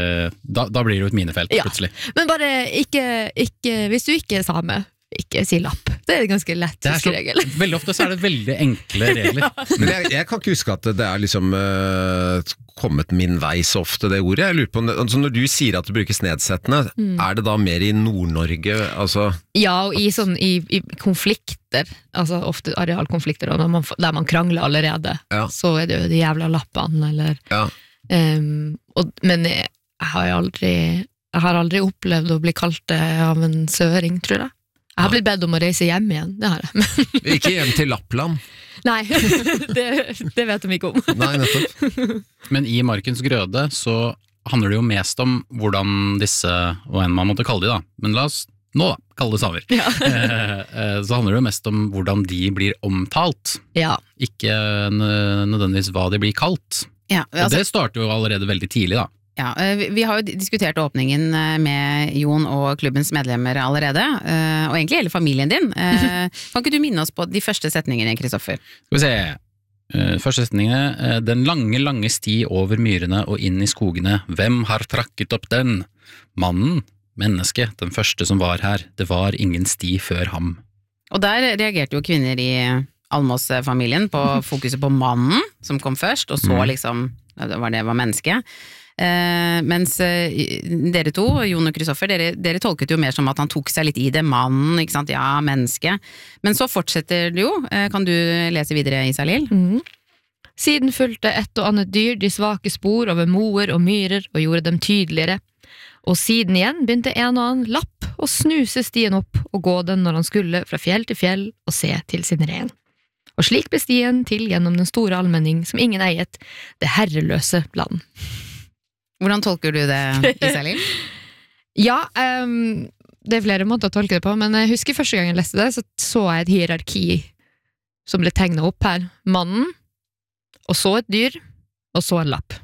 Da, da blir det jo et minefelt, Ja. plutselig. Men bare ikke, ikke hvis du ikke er same, ikke si lapp. Det er en ganske lett Det er så, huskeregel. veldig ofte så er det veldig enkle regler. Men jeg, jeg kan ikke huske at det er liksom eh, kommet min vei så ofte, det ordet. Jeg lurer på, om det- altså Når du sier at det brukes nedsettende, Mm. er det da mer i Nord-Norge? Altså, Ja, og i, sånn, i, i konflikter, altså ofte arealkonflikter, og når man, der man krangler allerede, Ja. så er det jo de jævla lappene, eller ja. um, og, Men jeg, jeg har jo aldri Jeg har aldri opplevd å bli kalt det av en søring, tror jeg. Jeg har blitt bedt om å reise hjem igjen, det har jeg. Men Ikke hjem til Lappland. nei, det, det vet de ikke om. Nei, nettopp. Men i Markens Grøde så handler det jo mest om hvordan disse, og enn man måtte kalle de da, men la oss nå da, kalle det samer. Ja. Eh, eh, så handler det jo mest om hvordan de blir omtalt, Ja, ikke nø- nødvendigvis hva de blir kalt. Ja, Og altså, det starter jo allerede veldig tidlig da. ja, eh, vi- vi har jo diskutert åpningen eh, med Jon og klubbens medlemmer allerede, eh, og egentlig hele familien din. Eh, Kan ikke du minne oss på de første setningene, Kristoffer? Skal vi se, Eh, første setningene, eh, den lange, lange sti over myrene og inn i skogene, hvem har trakket opp den? Mannen, mennesket, den første som var her, det var ingen sti før ham. Og der reagerte jo kvinner i Almås-familien på fokuset på mannen som kom først, og så Mm. liksom, det var det var mennesket. Eh, mens eh, dere to, Jon og Kristoffer, dere, dere tolket jo mer som at han tok seg litt i det, mannen, ikke sant, ja, menneske. Men så fortsetter det jo, eh, kan du lese videre, Isalill? Mhm. Siden fulgte et og annet dyr de svake spor over moer og myrer og gjorde dem tydeligere. Og siden igjen begynte en og annen lapp å snuse stien opp og gå den når han skulle fra fjell til fjell og se til sin ren. Og slik ble stien til gjennom den store allmenning som ingen eiet, det herreløse land. Hvordan tolker du det, Isalill? Ja, um, det er flere måter å tolke det på, men jeg husker første gang jeg leste det, så så jeg et hierarki som ble tegnet opp her. Mannen, og så et dyr, og så en lapp.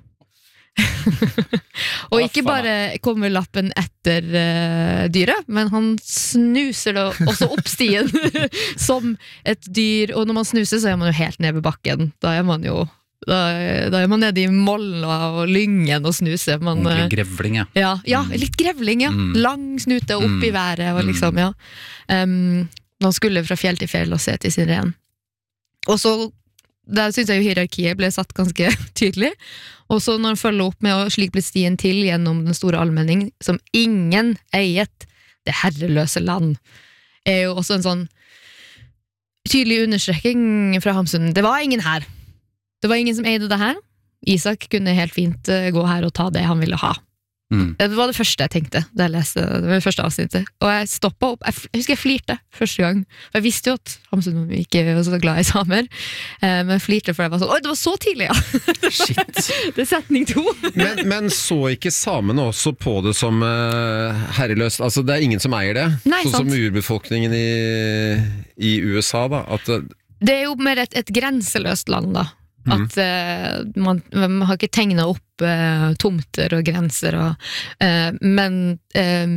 Og ikke bare kommer lappen etter uh, dyret, men han snuser det også opp stien som et dyr, og når man snuser så er man jo helt nede ved bakken. Da er man jo Da, da er man nede i molla og lyngen og snuser. Man, Ordentlig grevling, ja. ja. Ja, litt grevling, ja. Mm. Lang snute opp Mm. i været, og liksom, ja. Um, man skulle fra fjell til fjell og se til sin ren. Og så, der synes jeg jo hierarkiet ble satt ganske tydelig. Og så når han følger opp med å slik ble stien til gjennom den store allmenning, som ingen eiet, det herreløse land, er jo også en sånn tydelig understrekking fra Hamsun. Det var ingen her. Det var ingen som eide det her. Isak kunne helt fint uh, gå her og ta det han ville ha. Mm. Det var det første jeg tenkte da jeg leste det, var det første avsnittet. Og jeg stoppet opp, jeg, jeg husker jeg flirte første gang. For jeg visste jo at Hamsun ikke var så glad i samer. Eh, men jeg flirte for jeg var sånn, oi, det var så tidlig, ja! Shit. Det er setning to. Men, men så ikke samene også på det som uh, herreløst? Altså det er ingen som eier det? Nei, sånn sant. som urbefolkningen i, i U S A da? At, uh, Det er jo mer et, et grenseløst land da. Mhm. At eh, man, man har ikke tegnet opp eh, tomter og grenser og, eh, men eh,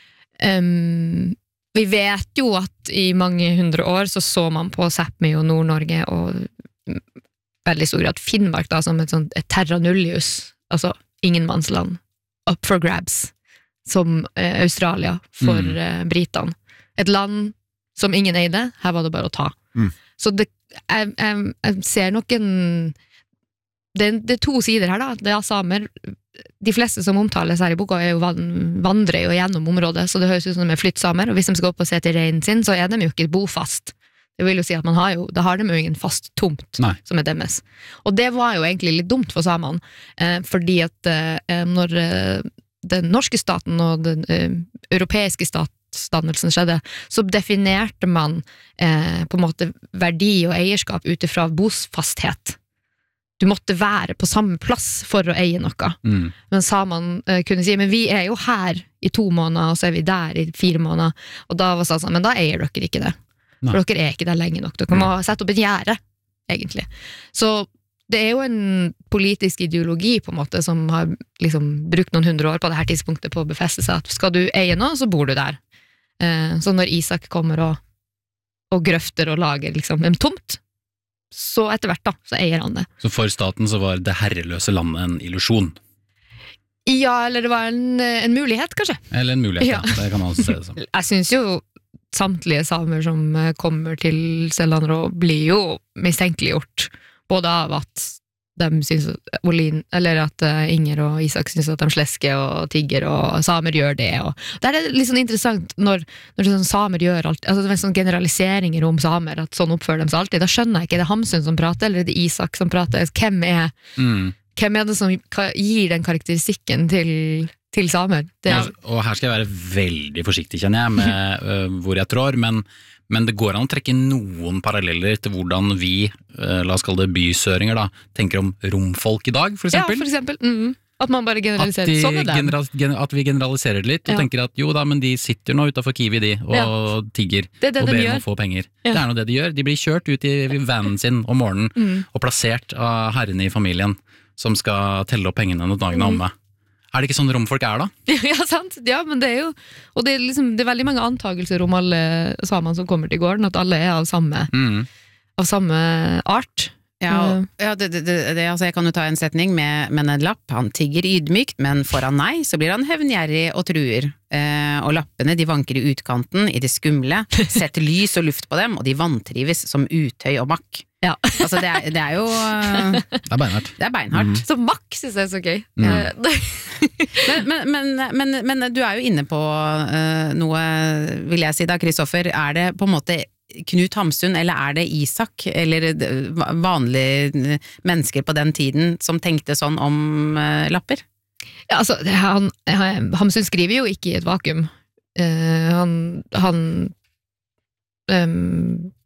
em, vi vet jo at i mange hundre år så så man på Sápmi og Nord-Norge og mm, veldig stor grad Finnmark da, som et, sånt, et terra nullius, altså ingenmannsland, up for grabs, som eh, Australia for Mm. eh, Britene. Et land som ingen eide, her var det bare å ta. Mm. Så det, jeg, jeg, jeg ser nok en det, det er to sider her da, det er samer, de fleste som omtales her i boka er jo van, vandrer jo gjennom området, så det høres ut som de er flyttsamer, og hvis de skal opp og se til reinen sin, så er de jo ikke bofast. Det vil jo si at man har jo, da har de jo ingen fast tomt Nei. som er deres. Og det var jo egentlig litt dumt for samene, eh, fordi at eh, når eh, den norske staten og den eh, europeiske statsdannelsen skjedde, så definerte man eh, på en måte verdi og eierskap utifra bosfasthet. Du måtte være på samme plass for å eie noe. Mm. Men samene eh, kunne si, men vi er jo her i to måneder, og så er vi der i fire måneder. Og da var det sånn, men da eier dere ikke det. Nei. For dere er ikke der lenge nok. Dere må sette opp et gjerde, egentlig. Så det er jo en politisk ideologi på en måte som har liksom brukt noen hundre år på det her tidspunktet på å befeste seg, at skal du eie noe, så bor du der. Eh, så når Isak kommer og, og grøfter og lager liksom en tomt, så etter hvert da, så eier han det. Så for staten så var det herreløse landet en illusjon. Ja, eller det var en, en mulighet, kanskje. Eller en mulighet, ja. Ja. Det kan man også se det som. Jeg synes jo samtlige samer som eh, kommer til Sellandrå blir jo mistenkeliggjort, både av at de synes at Olin, eller at uh, Inger og Isak synes at de slesker og tigger, og samer gjør det. Og det er litt sånn interessant når, når sånn samer gjør alt, altså det er sånn generaliseringer om samer, at sånn oppfører de seg alltid. Da skjønner jeg ikke, er det Hamsun som prater, eller er det Isak som prater? Hvem er, Mm. hvem er det som ka- gir den karakteristikken til, til samer? Det er, Og, og her skal jeg være veldig forsiktig, kjenner jeg, med øh, hvor jeg trår, men, men det går an å trekke noen paralleller til hvordan vi, øh, la oss kalle det bysøringer da, tenker om romfolk i dag, for ja, eksempel. for eksempel. Mm, at man bare At, generaliserer. de Sånn er det. genera gen at vi generaliserer det litt, og Ja. tenker at jo da, men de sitter nå utenfor Kiwi de, og Ja. tigger, Det er det og de ber gjør. om å få penger. Ja. Det er nå det de gjør. De blir kjørt ut i vanen sin om morgenen, Mm. og plassert av herrene i familien, som skal telle opp pengene når dagene er Mm. omme. Er det ikke sånn romfolk er da? Ja, sant. Ja, men det er jo, og det er liksom, det er veldig mange antagelser om alle samene som kommer til gården, at alle er av samme, Mm. av samme art. Ja, og, ja det, det, det, det, altså jeg kan jo ta en setning med, med en lapp. Han tigger ydmykt, men får han nei, så blir han hevngjerrig og truer. Eh, og lappene de vanker i utkanten, i det skumle, setter lys og luft på dem, og de vantrives som utøy og makk. Ja. Altså det er, det er jo eh, Det er beinhardt. Det er beinhardt. Så makk synes jeg er så gøy. Mm. Eh, det- Men, men, men, men, men du er jo inne på eh, noe, vil jeg si da, Kristoffer. Er det på en måte Knut Hamsun, eller er det Isak, eller d- vanlige mennesker på den tiden som tenkte sånn om eh, lapper? Ja, altså, det- han, han, Hamsun skriver jo ikke i et vakuum. Eh, han han, ehm,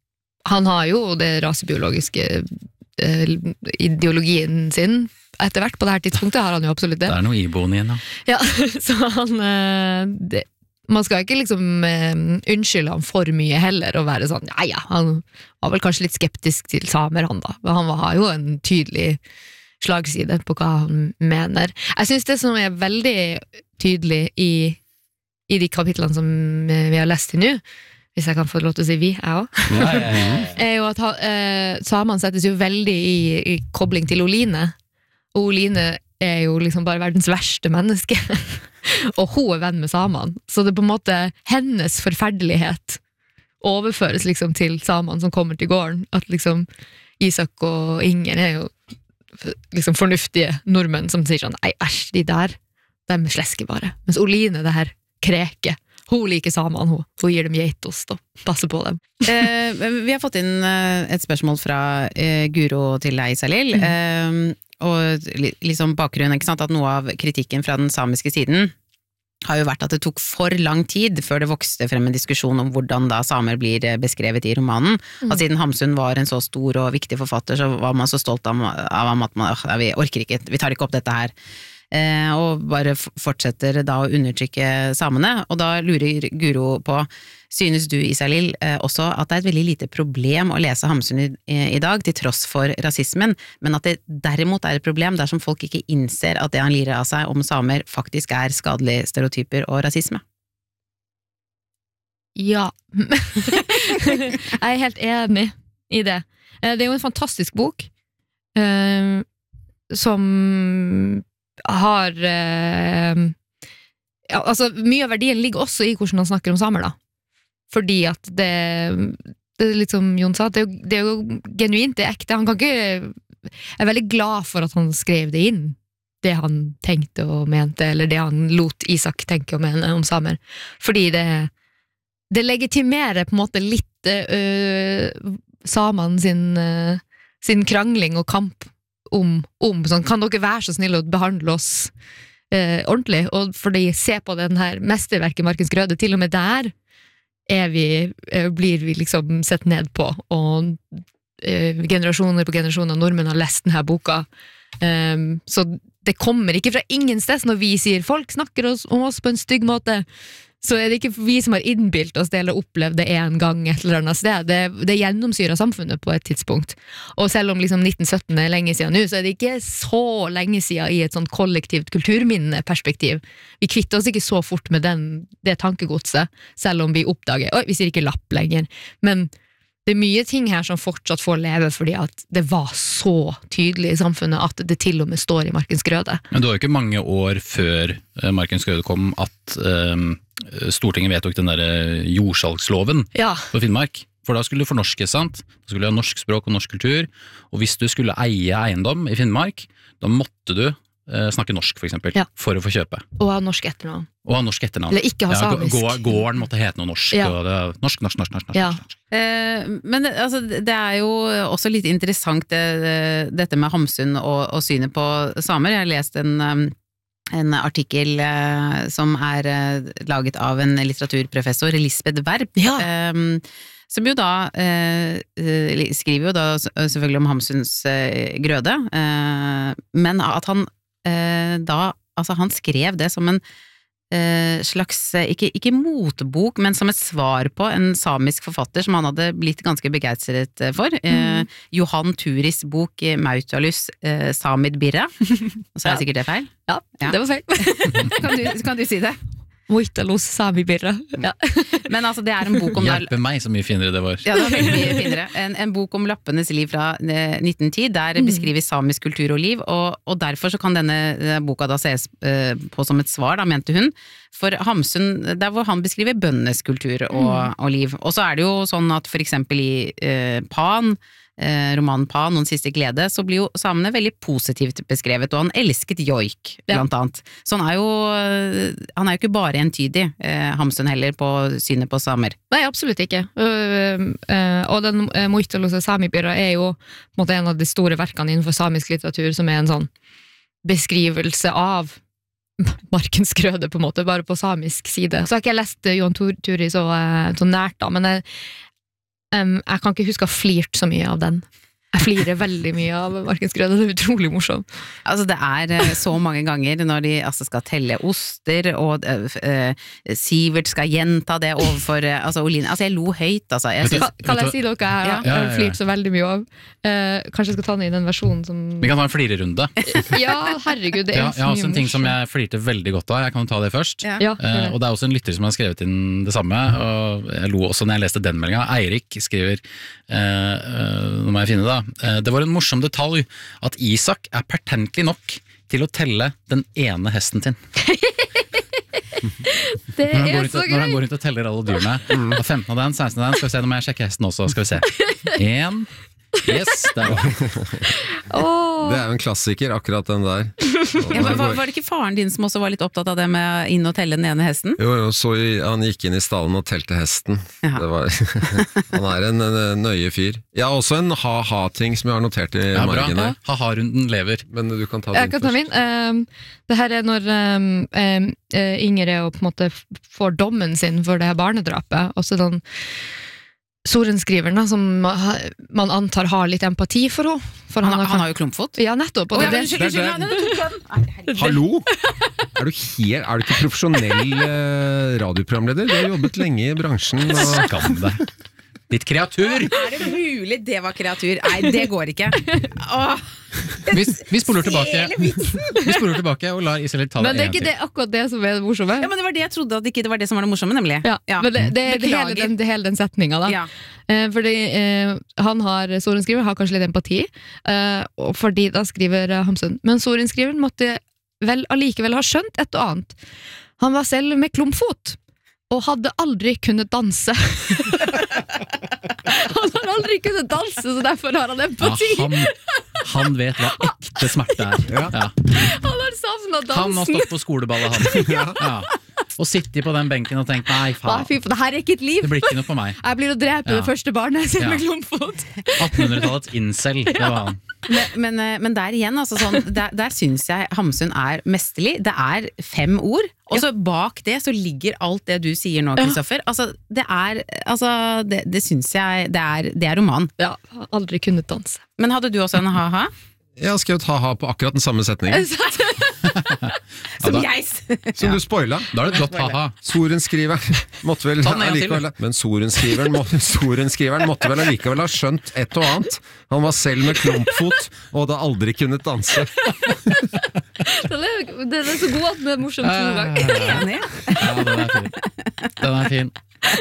han har jo det rasebiologiske eh, ideologien sin etter hvert på det her tidspunktet har han jo absolutt det. Det er noe iboende igjen, ja. Så han eh, det, man skal ikke liksom eh, unnskylde han for mye heller og være sånn, ja ja, han var vel kanskje litt skeptisk til samer han da, men han har jo en tydelig slagside på hva han mener. Jeg synes det som er veldig tydelig i, i de kapitlene som vi har lest til nå, hvis jeg kan få lov til å si vi, jeg også, ja, ja, ja. er jo at han, eh, samene settes jo veldig i, i kobling til Oline, og Oline er jo liksom bare verdens verste menneske, og hun er venn med samene, så det på en måte hennes forferdelighet overføres liksom til samene som kommer til gården, at liksom Isak og Inger er jo liksom fornuftige nordmenn som sier sånn, nei æsj, de der, de slesker bare, mens Oline det her kreke, hun liker samene, hun, hun gir dem geitost og passer på dem. eh, vi har fått inn eh, et spørsmål fra eh, Guro til deg, Salil, mm. eh, og liksom bakgrunnen, ikke sant, at noe av kritikken fra den samiske siden har jo vært at det tok for lang tid før det vokste frem en diskusjon om hvordan da samer blir beskrevet i romanen. Mm. At siden Hamsun var en så stor og viktig forfatter, så var man så stolt av, av at man, øh, vi orker ikke, vi tar ikke opp dette her. Eh, og bare fortsetter da å undertrykke samene. Og da lurer Guro på, synes du, Isalill, eh, også at det er et veldig lite problem å lese Hamsun i, i dag, til tross for rasismen, men at det derimot er et problem dersom folk ikke innser at det han lirer av seg om samer faktisk er skadelige stereotyper og rasisme? Ja. Jeg er helt enig i det. Det er jo en fantastisk bok, eh, som har eh, ja, altså mye av verdien ligger også i hvordan han snakker om samer da, fordi at det, det er litt som Jon sa, det er, jo, det er jo genuint, det er ekte, han kan ikke jeg er veldig glad for at han skrev det inn, det han tenkte og mente, eller det han lot Isak tenke og mene om samer, fordi det det legitimerer på en måte litt øh, samene sin, øh, sin krangling og kamp om, om sånn, kan dere være så snille å behandle oss eh, ordentlig, og fordi se på den her mesterverket Markens Grøde, til og med der er vi, eh, blir vi liksom sett ned på, og eh, generasjoner på generasjoner av nordmenn har lest denne boka, eh, så det kommer ikke fra ingen sted når vi sier folk snakker oss, om oss på en stygg måte, så er det ikke vi som har innbilt oss det eller opplevd det en gang et eller annet sted. Det, det gjennomsyrer samfunnet på et tidspunkt. Og selv om liksom nitten sytten er lenge siden nå, så er det ikke så lenge siden i et sånt kollektivt kulturminneperspektiv. Vi kvitter oss ikke så fort med den, det tankegodset, selv om vi oppdager, oi, vi sier ikke lapp lenger, men det er mye ting her som fortsatt får leve fordi at det var så tydelig i samfunnet at det til og med står i Markens Grøde. Men det var jo ikke mange år før Markens Grøde kom at um, Stortinget vedtok den der jordsalgsloven ja. på Finnmark. For da skulle du fornorske, sant? Da skulle du ha norsk språk og norsk kultur, og hvis du skulle eie eiendom i Finnmark, da måtte du uh, snakke norsk for eksempel, ja. for å få kjøpe. Og ha norsk etternavn. Og ha norsk etternavn. Eller ikke ha samisk. Ja, gården måtte hete noe norsk, ja. og det er norsk, norsk, norsk, norsk, norsk. Ja. Eh, men altså, det er jo også litt interessant det, dette med Hamsun og, og synet på samer. Jeg har lest en, en artikkel eh, som er eh, laget av en litteraturprofessor, Lisbeth Werp, ja. eh, som jo da eh, skriver jo da selvfølgelig om Hamsuns eh, Grøde, eh, men at han eh, da, altså han skrev det som en slags, ikke, ikke motbok, men som et svar på en samisk forfatter som han hadde blitt ganske begeistret for. Mm. Eh, Johan Turis bok Mautalus eh, Samid Birra. Så er det sikkert det feil? Ja, ja. Det var feil. kan, du, kan du si det? Mautalus Samid Birra. Ja. Men altså, det er en bok om... Hjelpe meg, så mye finere det var. Ja, det var veldig mye finere. En, en bok om lappenes liv fra nitten ti, der mm. beskrives samisk kultur og liv, og, og derfor så kan denne boka da ses uh, på som et svar, da, mente hun. For Hamsun, der hvor han beskriver bøndenes kultur og, mm. og liv. Og så er det jo sånn at for eksempel i uh, Pan, Eh, romanen Pan, Noen siste glede, så blir jo samene veldig positivt beskrevet, og han elsket joik, blant ja. annet. Så han er jo han er jo ikke bare entydig, eh, Hamsun heller, på synet på samer. Nei, absolutt ikke. Uh, uh, og den uh, Mautalus Samid Birra er jo på en måte en av de store verkene innenfor samisk litteratur, som er en sånn beskrivelse av Markens Grøde, på en måte, bare på samisk side. Så har ikke jeg lest uh, Johan Tur Turi så, uh, så nært da, men jeg um, jeg kan ikke huske å ha flirt så mye av den. Jeg flirer veldig mye av Markensgrød, det er utrolig morsom. Altså det er eh, så mange ganger når de altså, skal telle oster, og eh, Sivert skal gjenta det overfor eh, altså, Oline. Altså jeg lo høyt, altså. Jeg synes, Kan, kan jeg si noe jeg har, Ja. jeg har flirt så veldig mye av? Eh, kanskje jeg skal ta den i den versjonen som... Vi kan ta en flirerunde. Ja, herregud, det er Ja, så jeg har mye også en ting som morsomt. jeg flirte veldig godt av. Jeg kan ta det først. Ja. Ja, Eh, og det er også en lytter som har skrevet inn det samme, og jeg lo også når jeg leste den meldinga. Eirik skriver, eh, eh, nå må jeg finne det da, eh, det var en morsom detalj at Isak er pertentlig nok til å telle den ene hesten sin. Det Når han, går er rundt, så når han gøy! går rundt og teller alle dyrene. Og femten av den, seksten av den, skal vi se, nå må jeg sjekke hesten også, skal vi se. En, yes, der var den. Åh. Det er jo en klassiker, akkurat den der. Ja, men var, var det ikke faren din som også var litt opptatt av det med inn og telle den ene hesten? Jo, jo, så i, han gikk inn i stallen og telte hesten. Ja. Det var, han er en, en nøye fyr. Jeg har også en ha-ha-ting som jeg har notert i Ja, bra. margen her. Ha-ha-runden lever. Men du kan ta Jeg den kan ta først. min. Um, det her er når um, um, uh, Inger er og på en måte f- får dommen sin for det her barnedrapet, og så er det den sorenskriveren da, som ma- man antar har litt empati for henne. For Han, han har jo klumpfot. Ja, nettopp. Og Å, ja, det, men unnskyld, unnskyld, ja, nei, nå tok jeg den. Nei, herregud. Hallo? Er du, helt, er du ikke profesjonell eh, radioprogramleder? Du har jobbet lenge i bransjen. Og... Skam deg. Ditt kreatur! Er det mulig det var kreatur? Nei, det går ikke. Åh, Vi, vi spoler tilbake hele vitsen. Vi spoler tilbake og lar Iselin ta det men det er en ikke til. det, akkurat det som er det morsomme. Ja, men det var det jeg trodde at ikke det var det som var det morsomme, nemlig. Ja, men det, det, det, hele Beklager. den, det hele den setninga, da. Ja. Eh, fordi eh, han har, sorenskriver har kanskje litt empati, eh, og fordi da skriver eh, Hamsun. Men sorenskriveren måtte vel allikevel ha skjønt et og annet. Han var selv med klumpfot, og hadde aldri kunnet danse. Han har aldri kunnet danse, så derfor har han Ja, empati. han, han vet hva ekte smerte er. Ja. Han har savnet Han har dansen. stått på skoleballet, han. Ja. Og sittet på den benken og tenkt nei, Nei, faen, fy, det her er ikke et liv. det blir ikke noe for meg. Jeg blir å drepe Ja. det første barnet selv Ja. med klumpfot. attenhundretallets incel, det var han. Men, men, eh, men der igjen, altså sånn, der, der syns jeg Hamsun er mesterlig. Det er fem ord, og så bak det så ligger alt det du sier nå, Kristoffer. Altså, det er altså, Det, det syns jeg det er, det er roman. Ja, aldri kunnet danse. Men hadde du også en ha-ha? Jeg har skrevet ha-ha på akkurat den samme setningen. Som da- jeg! Som du spoila. Da er det et godt ha-ha. Sorenskriveren måtte vel Ta den en gang til, allikevel Men sorenskriveren, må, sorenskriveren måtte vel allikevel ha skjønt et og annet. Han var selv med klumpfot og hadde aldri kunnet danse. Den er, den er så god at den er morsom to ganger. Enig. Ja, den er fin. Den er fin.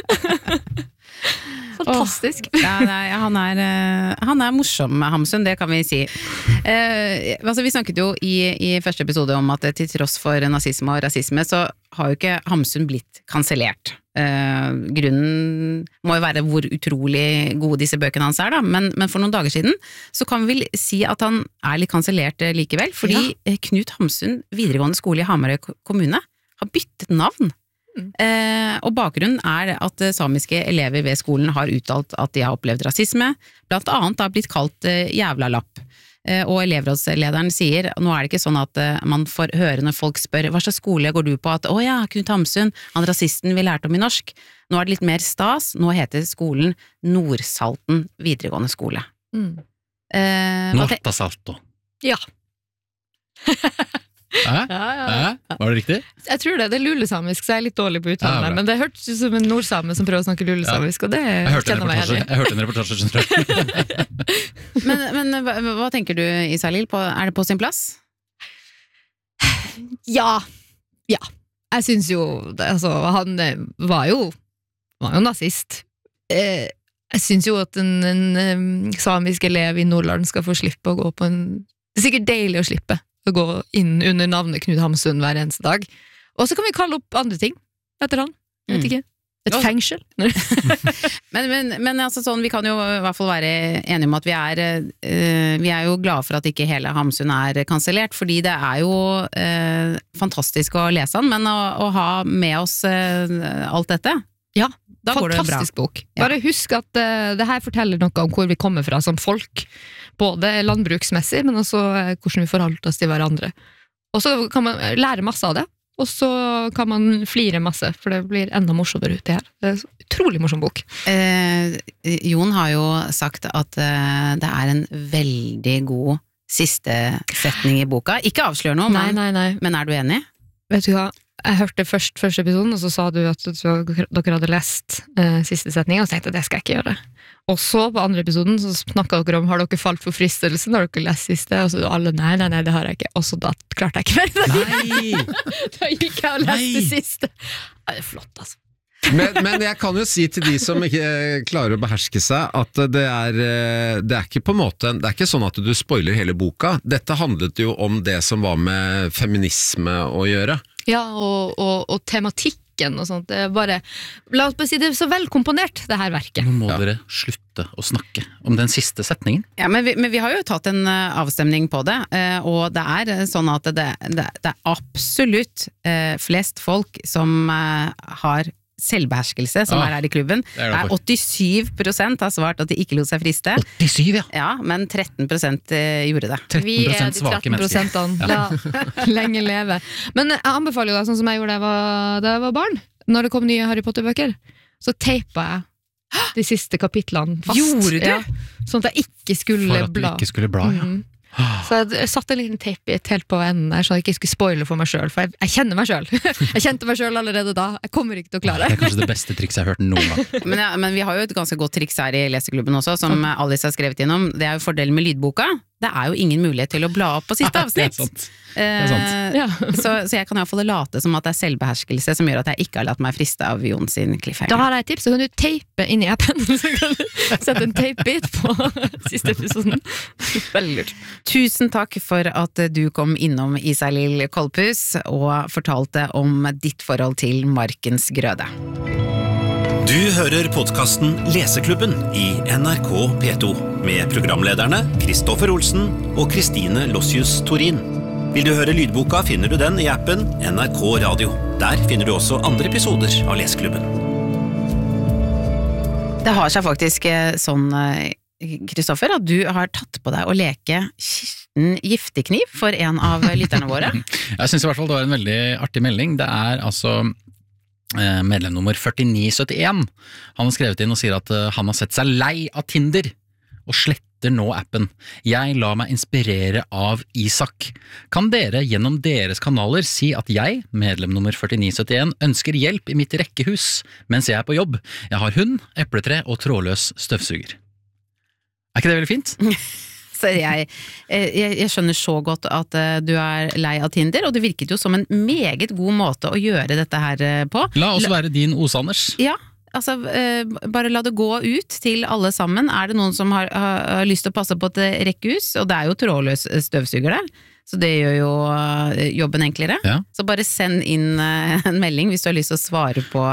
Fantastisk. Ja, nei, han, er, eh, han er morsom, Hamsun, det kan vi si. Eh, altså, vi snakket jo i, i første episode om at til tross for nazisme og rasisme, så har jo ikke Hamsun blitt kansellert. Eh, grunnen må jo være hvor utrolig gode disse bøkene hans er, da. Men, men for noen dager siden så kan vi vel si at han er litt kansellert eh, likevel, fordi eh, Knut Hamsun videregående skole i Hamarøy ko- kommune har byttet navn. Eh, og bakgrunnen er at eh, samiske elever ved skolen har uttalt at de har opplevd rasisme, blant annet har blitt kalt eh, jævla lapp. Eh, og elevrådslederen sier, nå er det ikke sånn at eh, man får høre når folk spør hva slags skole går du på, at å ja, Knut Hamsun, han rasisten vi lærte om i norsk. Nå er det litt mer stas, nå heter skolen Nordsalten videregående skole. Mm. Eh, hva te- Norta salto. Ja. Hæ? Ja, ja. Hæ? Var det riktig? Jeg tror det, det er lulesamisk, så jeg er litt dårlig på Ja, uttalen, bra. men det hørtes ut som en nordsame som prøver å snakke lulesamisk, og det Jeg hørte en kjenner meg reportasje, igjen i. jeg hørte en reportasje skjønner du. men men hva, hva tenker du, Isalil, på, er det på sin plass? Ja, ja. Jeg synes jo, det- altså, han eh, var jo, var jo nazist. Eh, jeg synes jo at en, en, em, samisk elev i Nordland skal få slippe å gå på en, det er sikkert deilig å slippe å gå inn under navnet Knut Hamsun hver eneste dag. Og så kan vi kalle opp andre ting etter han. Jeg vet Mm. ikke. Et Ja. fengsel. Men, men, men altså sånn, vi kan jo i hvert fall være enige om at vi er, eh, vi er jo glade for at ikke hele Hamsun er kansellert, fordi det er jo eh, fantastisk å lese han, men å, å ha med oss eh, alt dette, Ja, da går det bra. fantastisk bok. Ja. Bare husk at uh, det her forteller noe om hvor vi kommer fra som folk. Både landbruksmessig, men også uh, hvordan vi forholder oss til hverandre. Og så kan man lære masse av det, og så kan man flire masse, for det blir enda morsommere ut det her. Det er en utrolig morsom bok. Eh, Jon har jo sagt at eh, det er en veldig god siste setning i boka. Ikke avslør noe, Nei, men, nei, nei. men er du enig? Vet du hva? Jeg hørte først første episoden, og så sa du at dere hadde lest eh, siste setning, og så tenkte jeg, det skal jeg ikke gjøre. Og så på andre episoden så snakket dere om, har dere falt for fristelsen, har dere lest siste? Og så alle, nei, nei, nei, det har jeg ikke. Og så da klarte jeg ikke mer. Nei! Da gikk jeg og leste Nei. siste. Ja, det er flott, altså. Men, men jeg kan jo si til de som ikke klarer å beherske seg, at det er, det er ikke på en måte, det er ikke sånn at du spoiler hele boka. Dette handlet jo om det som var med feminisme å gjøre. Ja, og, og, og tematikken og sånt. Det er bare, la oss bare si det er så vel komponert, det her verket. Nå må dere slutte å snakke om den siste setningen. Ja, men vi, men vi har jo tatt en uh, avstemning på det, uh, og det er uh, sånn at det, det, det er absolutt uh, flest folk som uh, har selvbeherskelse, som Ah, er her i klubben. det er det for. åttisyv prosent har svart at de ikke lot seg friste. åttisyv, ja. Ja, men tretten prosent uh, gjorde det. Vi er tretten prosent de svake tretten mennesker. prosentene. La lenge leve. Men jeg anbefaler jo deg, sånn som jeg gjorde da jeg var, da jeg var barn, når det kom nye Harry Potter-bøker, så teipa jeg de siste kapitlene fast. Gjorde du? Ja, sånn at jeg ikke skulle For at du bla. ikke skulle bla, ja. Mhm. Så jeg, jeg satte en liten teip i et helt på enden der, så jeg ikke skulle spoile for meg selv, for jeg, jeg kjenner meg selv. Jeg kjente meg selv allerede da. Jeg kommer ikke til å klare Det er kanskje det beste trikset jeg har hørt noen gang. Men, ja, men vi har jo et ganske godt triks her i Leseklubben også, som Alice har skrevet innom. Det er jo fordelen med lydboka. Det er jo ingen mulighet til å bla opp på siste Det er avsnitt. sant. Eh, er sant. Ja. så, så jeg kan i hvert fall late som at det er selvbeherskelse som gjør at jeg ikke har latt meg friste av Jon sin Da cliffhanger. har jeg et tips, så kan du teipe inn i appen, så kan du sette en teipbit på siste episoden. Veldig lurt. Tusen takk for at du kom innom Isalill Kolpus og fortalte om ditt forhold til Markens grøde. Du hører podkasten Leseklubben i N R K P to med programlederne Kristoffer Olsen og Kristine Lossius Torin. Vil du høre lydboka, finner du den i appen N R K Radio. Der finner du også andre episoder av Leseklubben. Det har seg faktisk eh, sånn, Kristoffer, at du har tatt på deg å leke Kirsten Giftekniv for en av lytterne våre. Jeg synes i hvert fall det var en veldig artig melding. Det er altså eh, medlem nummer førtini syttien. Han har skrevet inn og sier at eh, han har sett seg lei av Tinder og sletter nå appen. Jeg lar meg inspirere av Isak. Kan dere gjennom deres kanaler si at jeg, medlem nummer førtini syttien, ønsker hjelp i mitt rekkehus mens jeg er på jobb? Jeg har hund, epletre og trådløs støvsuger. Er ikke det veldig fint? Så jeg, jeg, jeg skjønner så godt at eh, du er lei av Tinder, og det virket jo som en meget god måte å gjøre dette her eh, på. La oss være din Os-Anders. Ja, altså eh, bare la det gå ut til alle sammen. Er det noen som har, har, har lyst til å passe på et rekkehus, og det er jo trådløs støvsuger der, så det gjør jo eh, jobben enklere. Ja. Så bare send inn eh, en melding hvis du har lyst til å svare på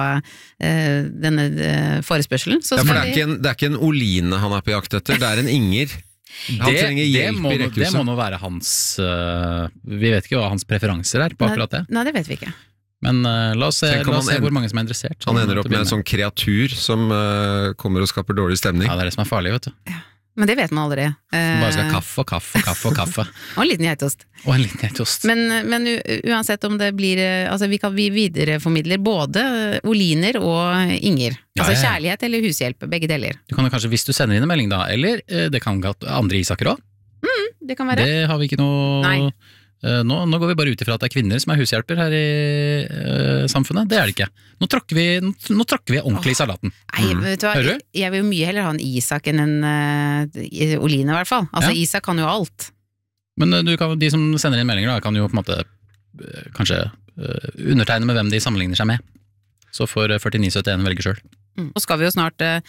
eh, denne eh, forespørselen. Så Ja, for skal det er, vi- ikke en, det er ikke en Oline han er på jakt etter, det er en Inger. Han Det, trenger det, hjelp må, i det må rekkehuset. nå være hans øh, Vi vet ikke hva hans preferanser er på akkurat det. Nei, det vet vi ikke. Men øh, la oss se, Tenk om la oss han se en- hvor mange som er interessert. Han sånn ender til opp å med en begynne sånn kreatur som eh, kommer og skaper dårlig stemning. Ja, det er det som er farlig, vet du. Men det vet man aldri. Som bare skal ha Eh, kaffe og kaffe og kaffe og kaffe. og en liten geitost. Og en liten geitost. Men, men u- uansett om det blir eh, Altså vi kan vi videreformidler både Oliner og Inger. Ja, Altså ja, ja. kjærlighet eller hushjelp, begge deler. Du kan jo kanskje, hvis du sender inn en melding da, eller øh, det kan gå andre Isaker også. Det kan være. Det har vi ikke noe Nei. øh, nå, nå går vi bare ut ifra at det er kvinner som er hushjelper her i øh, samfunnet. Det er det ikke. Nå tråkker vi, nå, nå tråkker vi ordentlig i salaten. Nei, vet du hva? Hører du? Jeg vil jo mye heller ha en Isak enn en uh, Oline, i hvert fall. Altså Ja. Isak kan jo alt. Men øh, du kan, de som sender inn meldinger da, kan jo på en måte øh, kanskje øh, undertegne med hvem de sammenligner seg med. Så får øh, førtini syttien velge selv. Mm. Så skal vi jo snart eh,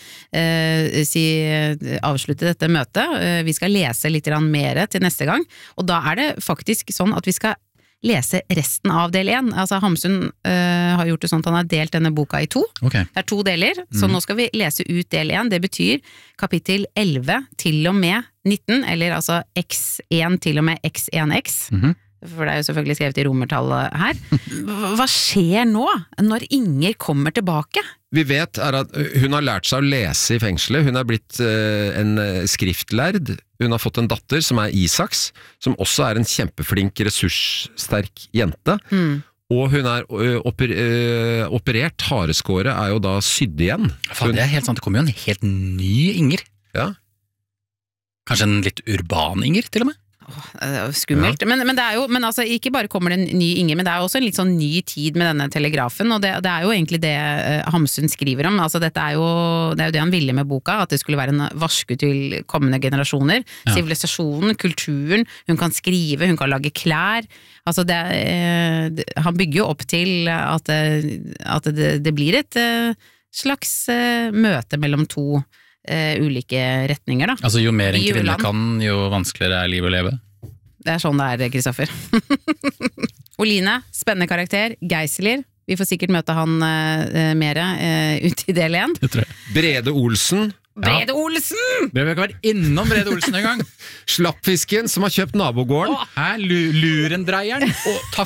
eh, si, avslutte dette møtet. Eh, vi skal lese litt grann mer til neste gang, og da er det faktisk sånn at vi skal lese resten av del én. Altså Hamsun eh, har gjort det sånn at han har delt denne boka i to. Ok. Det er to deler, så Mm. nå skal vi lese ut del én. Det betyr kapittel elleve til og med nitten, eller altså X én til og med X én X. Mhm. For det er jo selvfølgelig skrevet i romertallet her. Hva hva skjer nå, når Inger kommer tilbake? Vi vet er at hun har lært seg å lese i fengselet. Hun er blitt eh, en eh, skriftlærd. Hun har fått en datter som er Isaks, som også er en kjempeflink, ressurssterk jente. Mm. Og hun er ø, oper, ø, operert, hareskåret er jo da sydd igjen. Faen, det er helt sant, det kommer jo en helt ny Inger. Ja. Kanskje en litt urban Inger, til og med? Åh, skummelt. Ja. Men, men det er jo, men altså, ikke bare kommer det en ny Inger, men det er jo også en litt sånn ny tid med denne telegrafen, og det, det er jo egentlig det uh, Hamsun skriver om. Altså, dette er jo, det er jo det han ville med boka, at det skulle være en varsku til kommende generasjoner. Ja. Sivilisasjonen, kulturen, hun kan skrive, hun kan lage klær. Altså, det, uh, det, han bygger jo opp til at, uh, at det, det blir et uh, slags uh, møte mellom to Uh, ulike retninger da. Altså jo mer en kvinne kan, jo vanskeligere er livet å leve. Det er sånn det er, Kristoffer. Oline, spennende karakter. Geisler, vi får sikkert møte han uh, mer uh, ut i del én. Brede Olsen. Brede Olsen! Vi har ikke vært innom Brede Olsen en gang. Slappfisken som har kjøpt nabogården. Å, hæ? Lurendreieren. Og